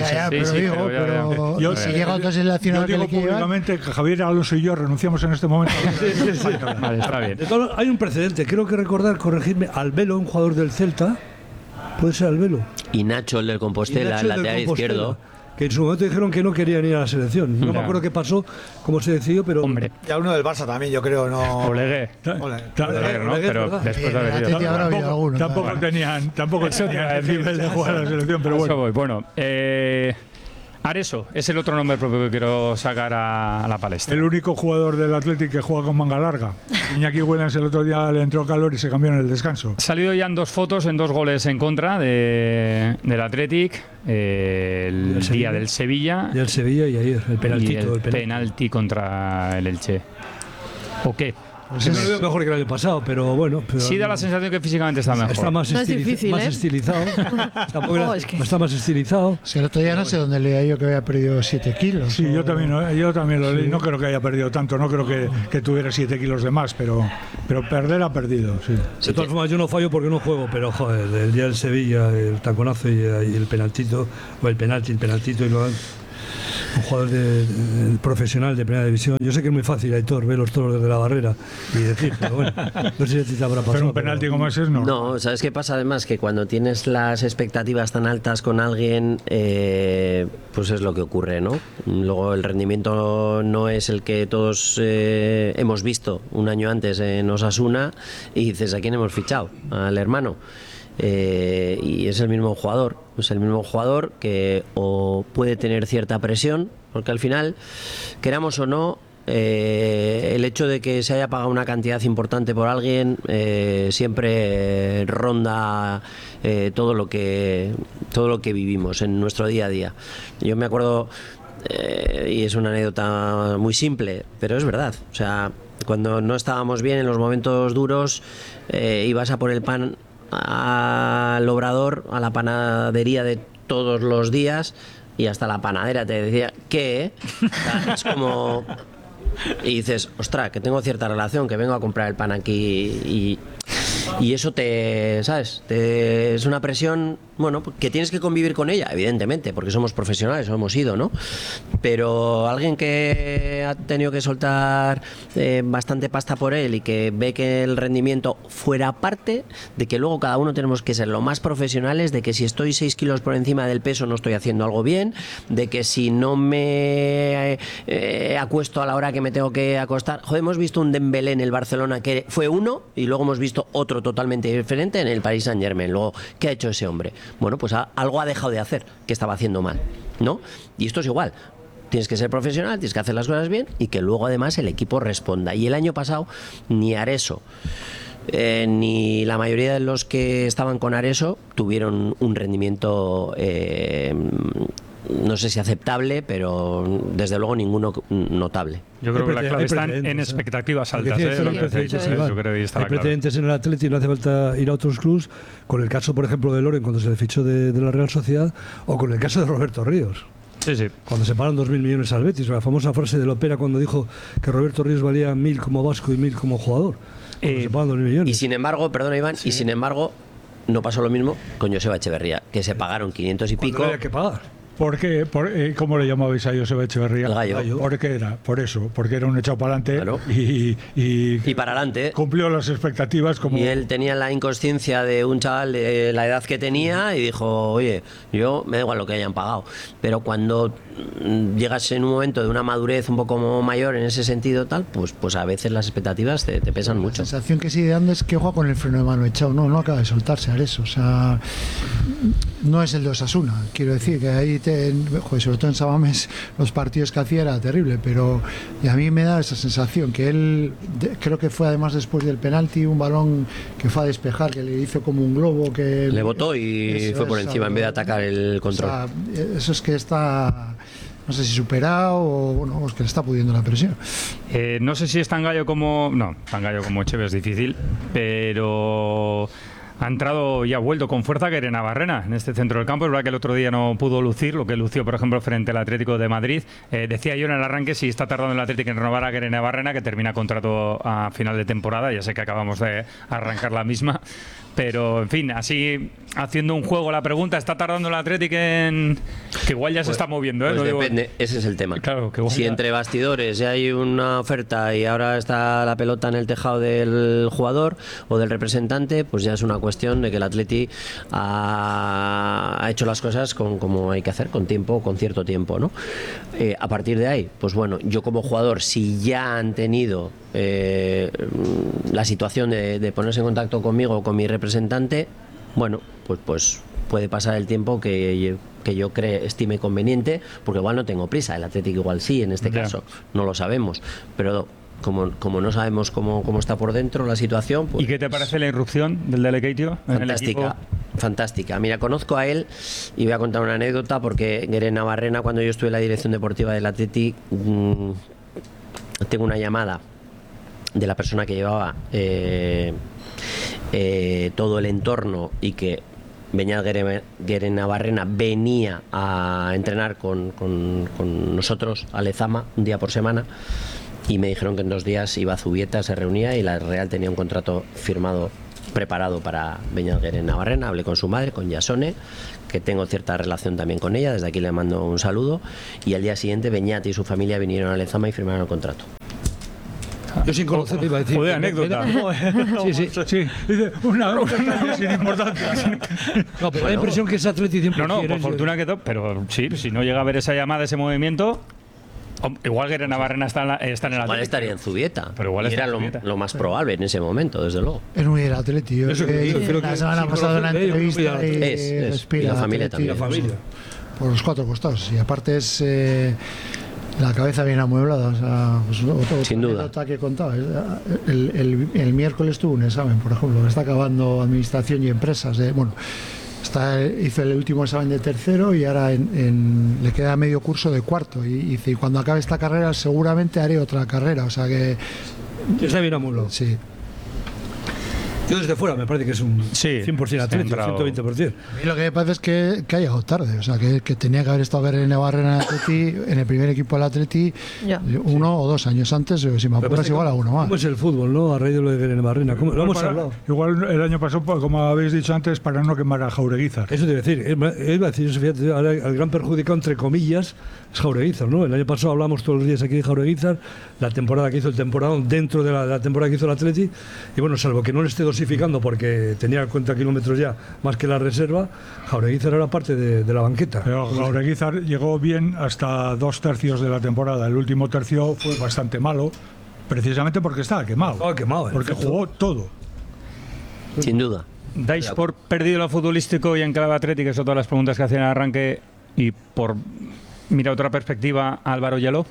Pero si llega otro seleccionador que le quiere públicamente que Javier Alonso y yo renunciamos en este momento. Vale, está bien. Hay un precedente, creo que recordar, corregirme, Albelo, un jugador del Celta, puede ser Albelo. Y Nacho, el del Compostela, el lateral izquierdo. que en su momento dijeron que no querían ir a la selección. No me acuerdo qué pasó, cómo se decidió, pero... Hombre. Ya uno del Barça también, yo creo, no... Olegué. Olegué, ¿no? Pero después de haber ido. Tampoco tenían el nivel de jugar a la selección, pero bueno. Voy. Bueno, Areso es el otro nombre propio que quiero sacar a la palestra. El único jugador del Athletic que juega con manga larga. Iñaki Williams el otro día le entró calor y se cambió en el descanso. Ha salido ya en 2 fotos, en 2 goles en contra del Athletic, el día del Sevilla. Y el Sevilla y ayer, el penaltito. Y el penalti contra el Elche. ¿O qué? Pues me lo veo mejor que el año pasado, pero bueno. Sí da la sensación que físicamente está mejor. Está más, más estilizado. Está más estilizado. Si el otro día no sé dónde leía yo que había perdido 7 kilos. Sí, yo también lo leí. No creo que haya perdido tanto, no creo que tuviera 7 kilos de más, pero perder ha perdido, sí. De todas formas, yo no fallo porque no juego, pero joder, el día del Sevilla, el taconazo y el penaltito, o el penaltito y luego... Un jugador profesional de primera división. Yo sé que es muy fácil, Aitor, ver los toros desde la barrera y decir, pero bueno, no sé si te habrá pasado. Pero un penalti como ese no. No, ¿sabes qué pasa? Además, que cuando tienes las expectativas tan altas con alguien, pues es lo que ocurre, ¿no? Luego el rendimiento no es el que todos hemos visto un año antes en Osasuna y dices, ¿a quién hemos fichado? Al hermano. Y es el mismo jugador que o puede tener cierta presión, porque al final, queramos o no, el hecho de que se haya pagado una cantidad importante por alguien siempre ronda todo lo que vivimos en nuestro día a día. Yo me acuerdo, y es una anécdota muy simple, pero es verdad, o sea, cuando no estábamos bien en los momentos duros, ibas a por el pan al obrador, a la panadería de todos los días, y hasta la panadera te decía ¿qué? O sea, es como... y dices, ostras, que tengo cierta relación, que vengo a comprar el pan aquí y eso ¿sabes? Es una presión, bueno, que tienes que convivir con ella, evidentemente, porque somos profesionales, o hemos ido, ¿no? Pero alguien que ha tenido que soltar bastante pasta por él y que ve que el rendimiento fuera parte, de que luego cada uno tenemos que ser lo más profesionales, de que si estoy 6 kilos por encima del peso no estoy haciendo algo bien, de que si no me acuesto a la hora que me tengo que acostar. Joder, hemos visto un Dembélé en el Barcelona que fue uno y luego hemos visto otro totalmente diferente en el Paris Saint-Germain. Luego, ¿qué ha hecho ese hombre? Bueno, pues algo ha dejado de hacer que estaba haciendo mal, ¿no? Y esto es igual. Tienes que ser profesional, tienes que hacer las cosas bien y que luego además el equipo responda. Y el año pasado ni Areso ni la mayoría de los que estaban con Areso tuvieron un rendimiento no sé si aceptable, pero desde luego ninguno notable. Yo creo que la clave está en expectativas altas. Hay precedentes en el Atleti, no hace falta ir a otros clubs, con el caso, por ejemplo, de Loren cuando se le fichó de la Real Sociedad, o con el caso de Roberto Ríos. Sí. Cuando se pagan 2.000 millones al Betis, la famosa frase de Lopera cuando dijo que Roberto Ríos valía 1.000 como vasco y 1.000 como jugador. Se pagan 2.000 millones. Y sin embargo, perdona Iván, y sin embargo no pasó lo mismo con Joseba Echeverría, que se pagaron 500 y pico. Había que pagar. ¿Por qué? ¿Cómo le llamabais a Joseba Echeverría? El gallo. ¿Por qué era? Por eso, porque era un echado para adelante, claro. y para adelante. Cumplió las expectativas. Y él tenía la inconsciencia de un chaval de la edad que tenía y dijo, oye, yo me da igual lo que hayan pagado. Pero cuando llegas en un momento de una madurez un poco mayor en ese sentido, tal, pues a veces las expectativas te pesan mucho. La sensación que sigue dando es que juega con el freno de mano echado, no acaba de soltarse a eso. O sea, no es el de Osasuna, quiero decir, que ahí sobre todo en Samamés los partidos que hacía era terrible, pero y a mí me da esa sensación que él, creo que fue además después del penalti un balón que fue a despejar, que le hizo como un globo que le botó y fue por encima en vez de atacar el control. O sea, eso es que está, no sé si superado o bueno, es que le está pudiendo la presión. No sé si es tan gallo como Echeve, es difícil, pero ha entrado y ha vuelto con fuerza Guere Navarrena en este centro del campo. Es verdad que el otro día no pudo lucir lo que lució, por ejemplo, frente al Atlético de Madrid. Decía yo en el arranque si está tardando el Atlético en renovar a Guere Navarrena, que termina contrato a final de temporada. Ya sé que acabamos de arrancar la misma, pero en fin, así haciendo un juego la pregunta, ¿está tardando el Atlético en...? Que igual ya se está moviendo, ¿eh? Pues depende, ese es el tema. Claro, que si entre bastidores ya hay una oferta y ahora está la pelota en el tejado del jugador o del representante, pues ya es una cuestión cuestión de que el Atleti ha hecho las cosas como hay que hacer, con cierto tiempo, ¿no? A partir de ahí, pues bueno, yo como jugador, si ya han tenido la situación de ponerse en contacto conmigo o con mi representante, bueno, pues puede pasar el tiempo que yo estime conveniente, porque igual no tengo prisa, el Atlético igual sí, en este caso, no lo sabemos, pero como no sabemos cómo está por dentro la situación, pues... ¿Y qué te parece la irrupción del Delecatio en el equipo? Fantástica. Mira, conozco a él y voy a contar una anécdota, porque Gueren Navarrena, cuando yo estuve en la dirección deportiva del Atleti, tengo una llamada de la persona que llevaba todo el entorno y que Beñat Gueren Navarrena venía a entrenar con nosotros a Lezama un día por semana, y me dijeron que en 2 días iba a Zubieta, se reunía y la Real tenía un contrato firmado, preparado para Beñat Gueren Navarrena. Hablé con su madre, con Yasone, que tengo cierta relación también con ella, desde aquí le mando un saludo, y al día siguiente Beñat y su familia vinieron a Lezama y firmaron el contrato. Yo sin conocer te iba a decir. Joder, anécdota. Sí. Dice, una sin importancia. No, pero la impresión que es Atleti 100%. No, por fortuna que todo, pero sí, si no llega a ver esa llamada, ese movimiento, igual Gueren Navarrena está en el Atleti. Igual estaría en Zubieta. Pero igual era lo más probable en ese momento, desde luego. Es muy el Atleti. Yo creo que la semana pasada una entrevista y respira la familia Atleti, también. Por los 4 costados. Y aparte es... la cabeza bien amueblada, o sea, pues, sin duda. Que contaba. El miércoles tuvo un examen, por ejemplo, que está acabando Administración y Empresas. Hizo el último examen de tercero y ahora le queda medio curso de cuarto. Y dice, cuando acabe esta carrera seguramente haré otra carrera, o sea que... Está bien amueblado. Sí. Yo desde fuera me parece que es un 100% Atleti, 120%. A mí lo que me parece es que ha llegado tarde, o sea, que tenía que haber estado Gueren Navarrena en el Atleti, en el primer equipo del Atleti, 1 o 2 años antes, si me apuras igual a uno más. ¿Cómo es el fútbol, no? A raíz de lo de Gueren Navarrena, lo hemos hablado. Igual el año pasado, como habéis dicho antes, para no quemar a Jaureguizar. Eso te iba a decir, fíjate, el gran perjudicado, entre comillas, es Jaureguizar, ¿no? El año pasado hablamos todos los días aquí de Jaureguizar, la temporada que hizo el temporadón dentro de la temporada que hizo el Atleti, y bueno, salvo que no le esté dosificando porque tenía 50 kilómetros ya más que la reserva, Jaureguizar era parte de la banqueta. Pero Jaureguizar llegó bien hasta 2 tercios de la temporada. El último tercio fue bastante malo, precisamente porque estaba quemado. Estaba quemado, porque jugó todo. Sin duda. ¿Dais por perdido lo futbolístico y en clave atlética? Son todas las preguntas que hacían al arranque. Y por mirar otra perspectiva, Álvaro Yaló.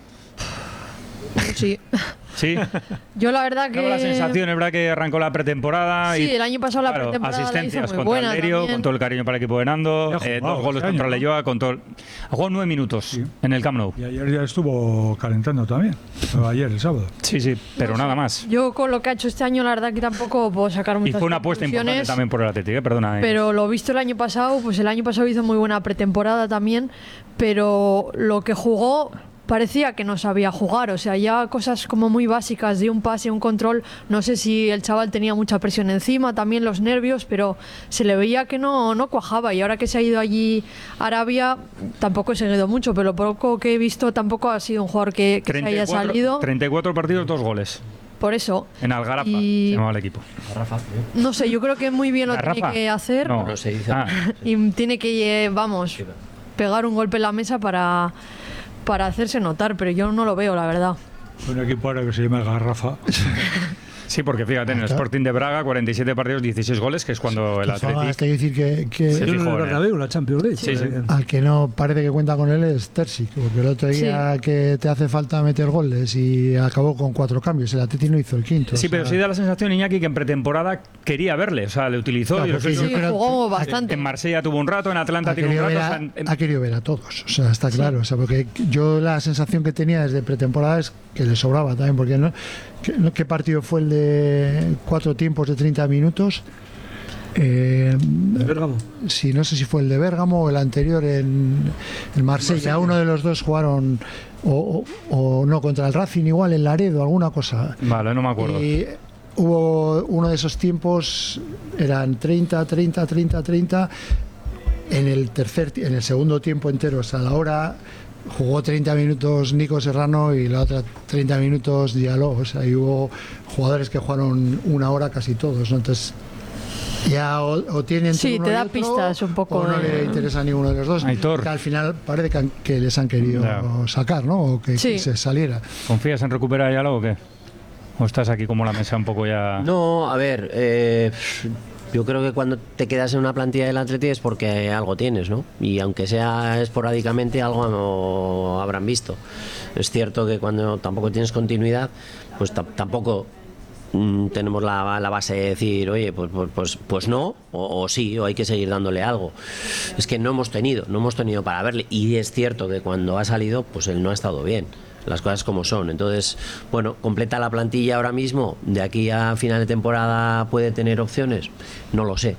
Sí. Sí. Yo la verdad que... la sensación, es verdad que arrancó la pretemporada. Sí, y, el año pasado la pretemporada asistencias la hizo muy contra buena el Lerio, también. con todo el cariño para el equipo de Nando, 2 goles contra el Leyoa, ha jugado 9 minutos en el Camp Nou. Y ayer ya estuvo calentando también, ayer, el sábado. Sí, pero nada más. Yo con lo que ha hecho este año, la verdad que tampoco puedo sacar muchas Y fue una apuesta importante también por el Atlético, perdona. Pero lo visto el año pasado, pues el año pasado hizo muy buena pretemporada también, pero lo que jugó... parecía que no sabía jugar, o sea, ya cosas como muy básicas de un pase, un control, no sé si el chaval tenía mucha presión encima, también los nervios, pero se le veía que no cuajaba, y ahora que se ha ido allí a Arabia, tampoco he seguido mucho, pero lo poco que he visto tampoco ha sido un jugador que se haya salido. 34 partidos, 2 goles. Por eso. En Algarafa se llamaba el equipo. No sé, yo creo que muy bien lo tiene que hacer. No se dice. Y tiene que, pegar un golpe en la mesa para hacerse notar, pero yo no lo veo, la verdad. Un equipo ahora que se llama Garrafa. Sí, porque fíjate, en el Sporting de Braga, 47 partidos, 16 goles, que es cuando el Atleti... Hay que decir que se fijó en Bernabéu, la Champions League. Sí. Al que no parece que cuenta con él es Terzic, porque el otro día que te hace falta meter goles y acabó con 4 cambios, el Atleti no hizo el quinto. Sí, pero sí da la sensación, Iñaki, que en pretemporada quería verle, o sea, le utilizó. Claro, y jugó bastante. En Marsella tuvo un rato, en Atlanta tuvo un rato. Ha querido ver a todos, o sea, está claro. O sea, porque yo la sensación que tenía desde pretemporada es que le sobraba también, porque ¿qué partido fue el de 4 tiempos de 30 minutos? ¿De Bérgamo? Sí, no sé si fue el de Bérgamo o el anterior en Marsella. Uno de los dos jugaron o no, contra el Racing igual, en Laredo, alguna cosa. Vale, no me acuerdo. Y hubo uno de esos tiempos, eran 30. En el segundo tiempo entero, hasta la hora, jugó 30 minutos Nico Serrano y la otra 30 minutos Diallo. O sea, y hubo jugadores que jugaron 1 hora casi todos, ¿no? Entonces, Ya o tienen Sí, uno te y da otro, pistas un poco. o no le interesa a ninguno de los dos. Aitor. Que al final parece que les han querido sacar, ¿no? O que se saliera. ¿Confías en recuperar ya algo o qué? ¿O estás aquí como la mesa un poco ya...? No, a ver, yo creo que cuando te quedas en una plantilla del Atleti es porque algo tienes, ¿no? Y aunque sea esporádicamente, algo habrán visto. Es cierto que cuando tampoco tienes continuidad, pues tampoco tenemos la base de decir, oye, pues no, o sí, o hay que seguir dándole algo. Es que no hemos tenido para verle. Y es cierto que cuando ha salido, pues él no ha estado bien. Las cosas como son. Entonces, bueno, completa la plantilla ahora mismo. De aquí a final de temporada puede tener opciones. No lo sé.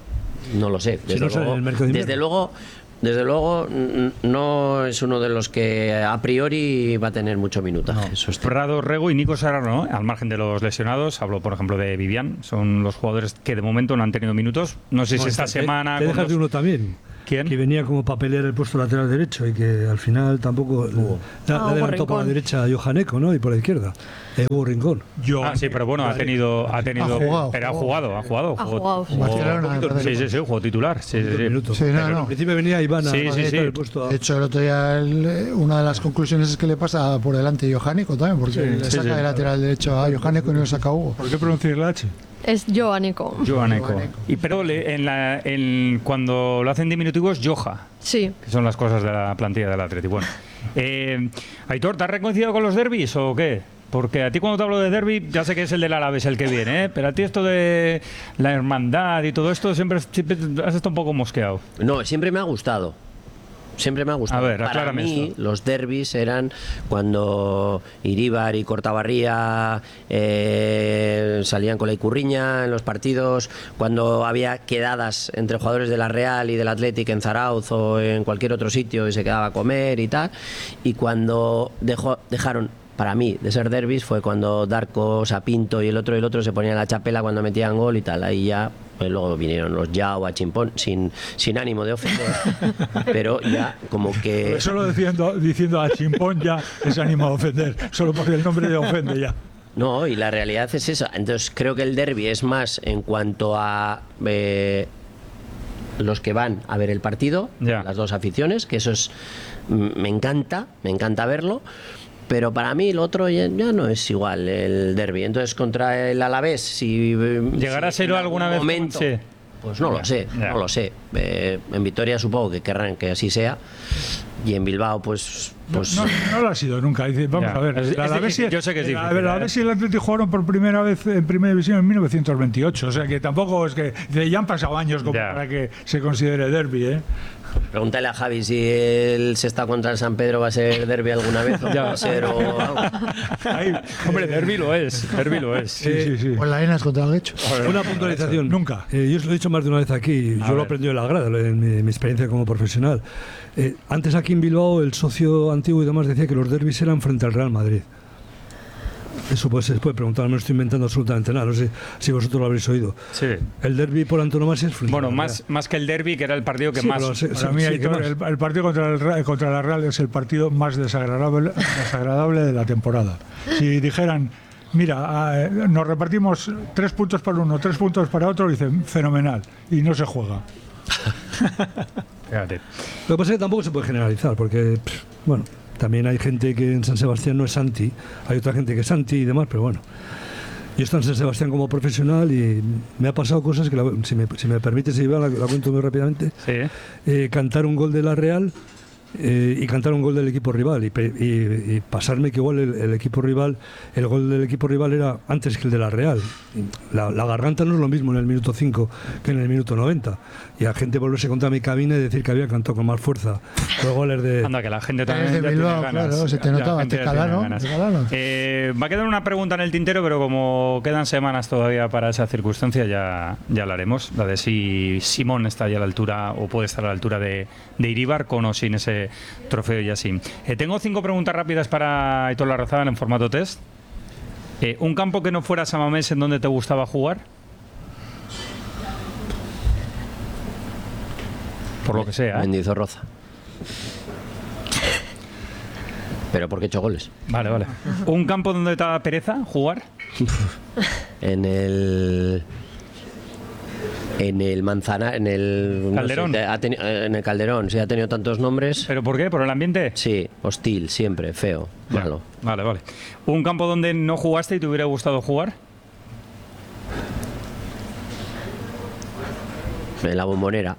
Desde luego, no es uno de los que a priori va a tener mucho minutaje. Eso es Prado, Rego y Nico Serrano, al margen de los lesionados. Hablo, por ejemplo, de Vivian. Son los jugadores que de momento no han tenido minutos. No sé si esta semana... Te dejas de uno también. ¿Quién? Que venía como para pelear el puesto lateral derecho y que al final tampoco le adelantó por la derecha a Johaneco, ¿no? Y por la izquierda Hugo Rincón. Sí, pero bueno, ha tenido pero ha jugado. Sí, jugó titular. Al principio venía Iván el puesto. De hecho, el otro día una de las conclusiones es que le pasa por delante Johaneco también, porque le saca de lateral derecho a Johaneco y no le saca a Hugo. ¿Por qué pronunciar la H? Es Johaneco. Pero cuando lo hacen diminutivos, Joha. Sí. Que son las cosas de la plantilla del Atleti. Bueno, Aitor, ¿te has reconciliado con los derbis o qué? Porque a ti cuando te hablo de derbi, ya sé que es el del Alavés el que viene, ¿eh? Pero a ti esto de la hermandad y todo esto siempre has estado un poco mosqueado. No, siempre me ha gustado. A ver, para mí esto. Los derbis eran cuando Iríbar y Cortabarría salían con la Icurriña en los partidos, cuando había quedadas entre jugadores de la Real y del Athletic en Zarauz o en cualquier otro sitio y se quedaba a comer y tal, y cuando dejaron para mí de ser derbis fue cuando Darko, Sapinto y el otro se ponían la chapela cuando metían gol y tal. Ahí ya, pues luego vinieron los Yao a Chimpón sin ánimo de ofender, pero ya como que... Solo diciendo a Chimpón ya es ánimo de ofender, solo porque el nombre le ofende ya. No, y la realidad es esa. Entonces creo que el derbi es más en cuanto a los que van a ver el partido, las dos aficiones, que eso es me encanta verlo. Pero para mí el otro ya no es igual el derbi. Entonces contra el Alavés, si llegará a ser alguna vez momento, pues no lo sé. En Vitoria supongo que querrán que así sea, y en Bilbao pues no lo ha sido nunca. Vamos a ver, el Alavés yo sé que es difícil. A ver, el Alavés y el Atlético jugaron por primera vez en Primera División en 1928, o sea que tampoco es que ya han pasado años como para que se considere derbi, ¿eh? Pregúntale a Javi si el Sestao contra el San Pedro va a ser derbi alguna vez o va a ser o algo. Hombre, derbi lo es. Sí. O la Enas contra el Guecho. Una puntualización. Nunca. Yo os lo he dicho más de una vez aquí. Yo lo he aprendido en la grada, en mi experiencia como profesional. Antes aquí en Bilbao el socio antiguo y demás decía que los derbis eran frente al Real Madrid. Eso pues se puede preguntar, no me estoy inventando absolutamente nada, no sé si vosotros lo habréis oído. Sí. El derbi por antonomasia es frente. Bueno, más que el derbi, que era el partido que más... Para mí, el partido contra la Real es el partido más desagradable de la temporada. Si dijeran, mira, nos repartimos 3 puntos para uno, 3 puntos para otro, dicen, fenomenal, y no se juega. Fíjate. Lo que pasa es que tampoco se puede generalizar, porque, bueno... También hay gente que en San Sebastián no es anti, hay otra gente que es anti y demás, pero bueno. Yo he estado en San Sebastián como profesional y me ha pasado cosas que, si me permite, la cuento muy rápidamente. Sí. Cantar un gol de la Real y cantar un gol del equipo rival y pasarme que igual el gol del equipo rival era antes que el de la Real. La garganta no es lo mismo en el minuto 5 que en el minuto 90, y a gente volverse contra mi cabina y decir que había cantado con más fuerza los goles de... Anda, que la gente también de Bilbao, claro, se te notaba, te calaron. Va a quedar una pregunta en el tintero, pero como quedan semanas todavía para esa circunstancia, ya la haremos, la de si Simón está ya a la altura o puede estar a la altura de Iríbar, con o sin ese trofeo y así. Tengo 5 preguntas rápidas para Aitor Larrazábal en formato test. ¿Un campo que no fuera San Mamés en donde te gustaba jugar? Por lo que sea. Mendizorroza. Pero porque he hecho goles. Vale. ¿Un campo donde te da pereza jugar? En el En el Manzana, en el Calderón. No sé, en el Calderón, sí, ha tenido tantos nombres. ¿Pero por qué? ¿Por el ambiente? Sí, hostil, siempre, feo, malo. Vale. ¿Un campo donde no jugaste y te hubiera gustado jugar? En la Bombonera.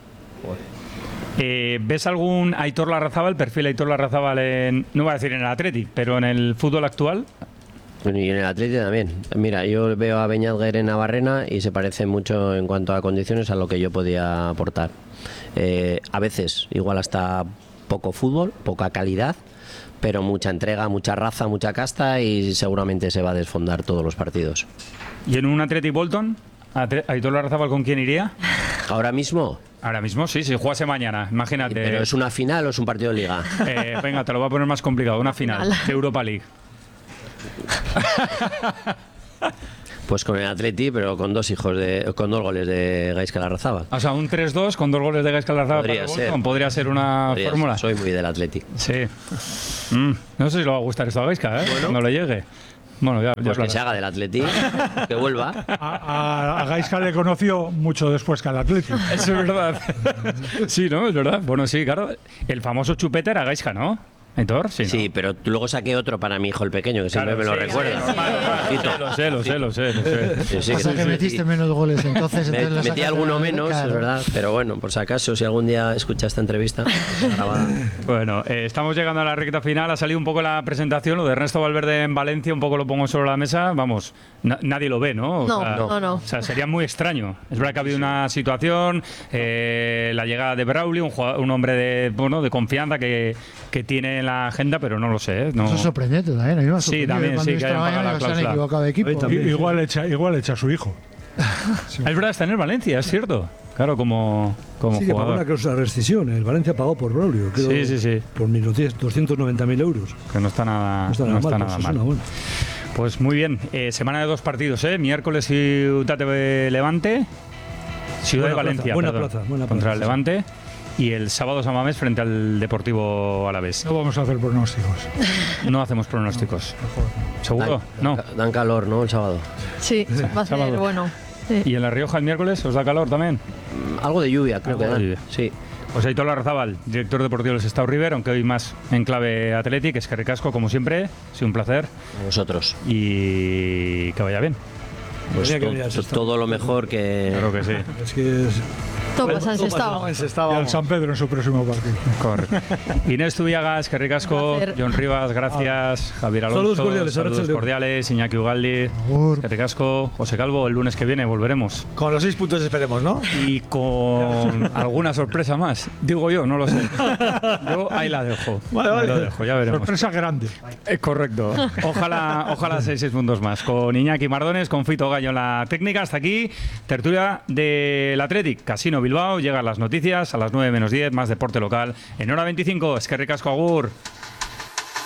¿Ves algún Aitor Larrazábal, perfil Aitor Larrazábal no voy a decir en el Athletic, pero en el fútbol actual? Y en el Atleti también. Mira, yo veo a Beñat en Navarrena y se parece mucho en cuanto a condiciones a lo que yo podía aportar. A veces, igual hasta poco fútbol, poca calidad, pero mucha entrega, mucha raza, mucha casta y seguramente se va a desfondar todos los partidos. ¿Y en un Athletic Bolton? ¿Aitor Larrazábal con quién iría? ¿Ahora mismo? Ahora mismo, sí, si jugase mañana, imagínate. ¿Pero es una final o es un partido de liga? Venga, te lo voy a poner más complicado, una final de Europa League. Pues con el Atleti, pero con dos goles de Gaizka Larrazábal. O sea, un 3-2 con 2 goles de Gaizka Larrazábal podría ser una fórmula. Soy muy del Atleti. Sí. No sé si le va a gustar esto a Gaizka, cuando le llegue. Bueno, ya pues que se haga del Atleti, que vuelva. A Gaizka le conoció mucho después que al Atleti. Eso es verdad. Sí, ¿no? Es verdad. Bueno, sí, claro. El famoso chupete era Gaizka, ¿no? Aitor, sí, sí, pero luego saqué otro para mi hijo el pequeño, que siempre me lo recuerda. Lo sé. Pasa que metiste menos goles, entonces metí alguno menos, claro. Es verdad, pero bueno, por si acaso, si algún día escuchas esta entrevista grabada. Bueno, estamos llegando a la recta final, ha salido un poco la presentación, lo de Ernesto Valverde en Valencia, un poco lo pongo sobre la mesa, vamos, nadie lo ve, ¿no? No. O sea, sería muy extraño. Es verdad que ha habido una situación, la llegada de Braulio, un hombre de confianza que tiene en la agenda, pero no lo sé. No. Eso es sorprendente también. A mí me ha sí, también, sí, que hayan pagado la cláusula. Equivocado de equipo. Igual echa a su hijo. Sí. Es verdad, está en el Valencia, es cierto. Claro, como sí, que pagó una cláusula de rescisión. El Valencia pagó por Braulio. Sí. Por 290.000 euros. Que no está nada mal. Bueno. Pues muy bien. Semana de 2 partidos, Miércoles Ciudad de Levante. Ciudad de Valencia. Buena plaza. Contra el Levante. Y el sábado San Mamés frente al Deportivo Alavés. No vamos a hacer pronósticos. No hacemos pronósticos. ¿Seguro? No. Dan calor, ¿no? El sábado. Sí, va a ser bueno. Sí. ¿Y en La Rioja el miércoles os da calor también? Algo de lluvia, creo que da. Sí. Pues Aitor Larrazábal, director deportivo del Sestao River, aunque hoy más en clave Athletic, es que ricasco como siempre. Ha sido un placer. A vosotros. Y que vaya bien. Pues todo lo mejor que... Claro que sí. Es que es... Topas en Sestao. Y al San Pedro en su próximo partido. Correcto. Inés Tubiagas, que ricasco. John Rivas, gracias. Javier Alonso, saludos cordiales. Iñaki Ugaldi, que ricasco. José Calvo, el lunes que viene volveremos. Con los 6 puntos esperemos, ¿no? Y con alguna sorpresa más. Digo yo, no lo sé. Yo ahí la dejo. Vale. Lo dejo, ya veremos. Sorpresa grande. Correcto. Ojalá 6 puntos más. Con Iñaki Mardones, con Fito Gallo en la técnica. Hasta aquí, tertulia del Athletic. Casino Bilbao, llegan las noticias a las 9 menos 10, más deporte local en hora 25. Es que ricasco, agur.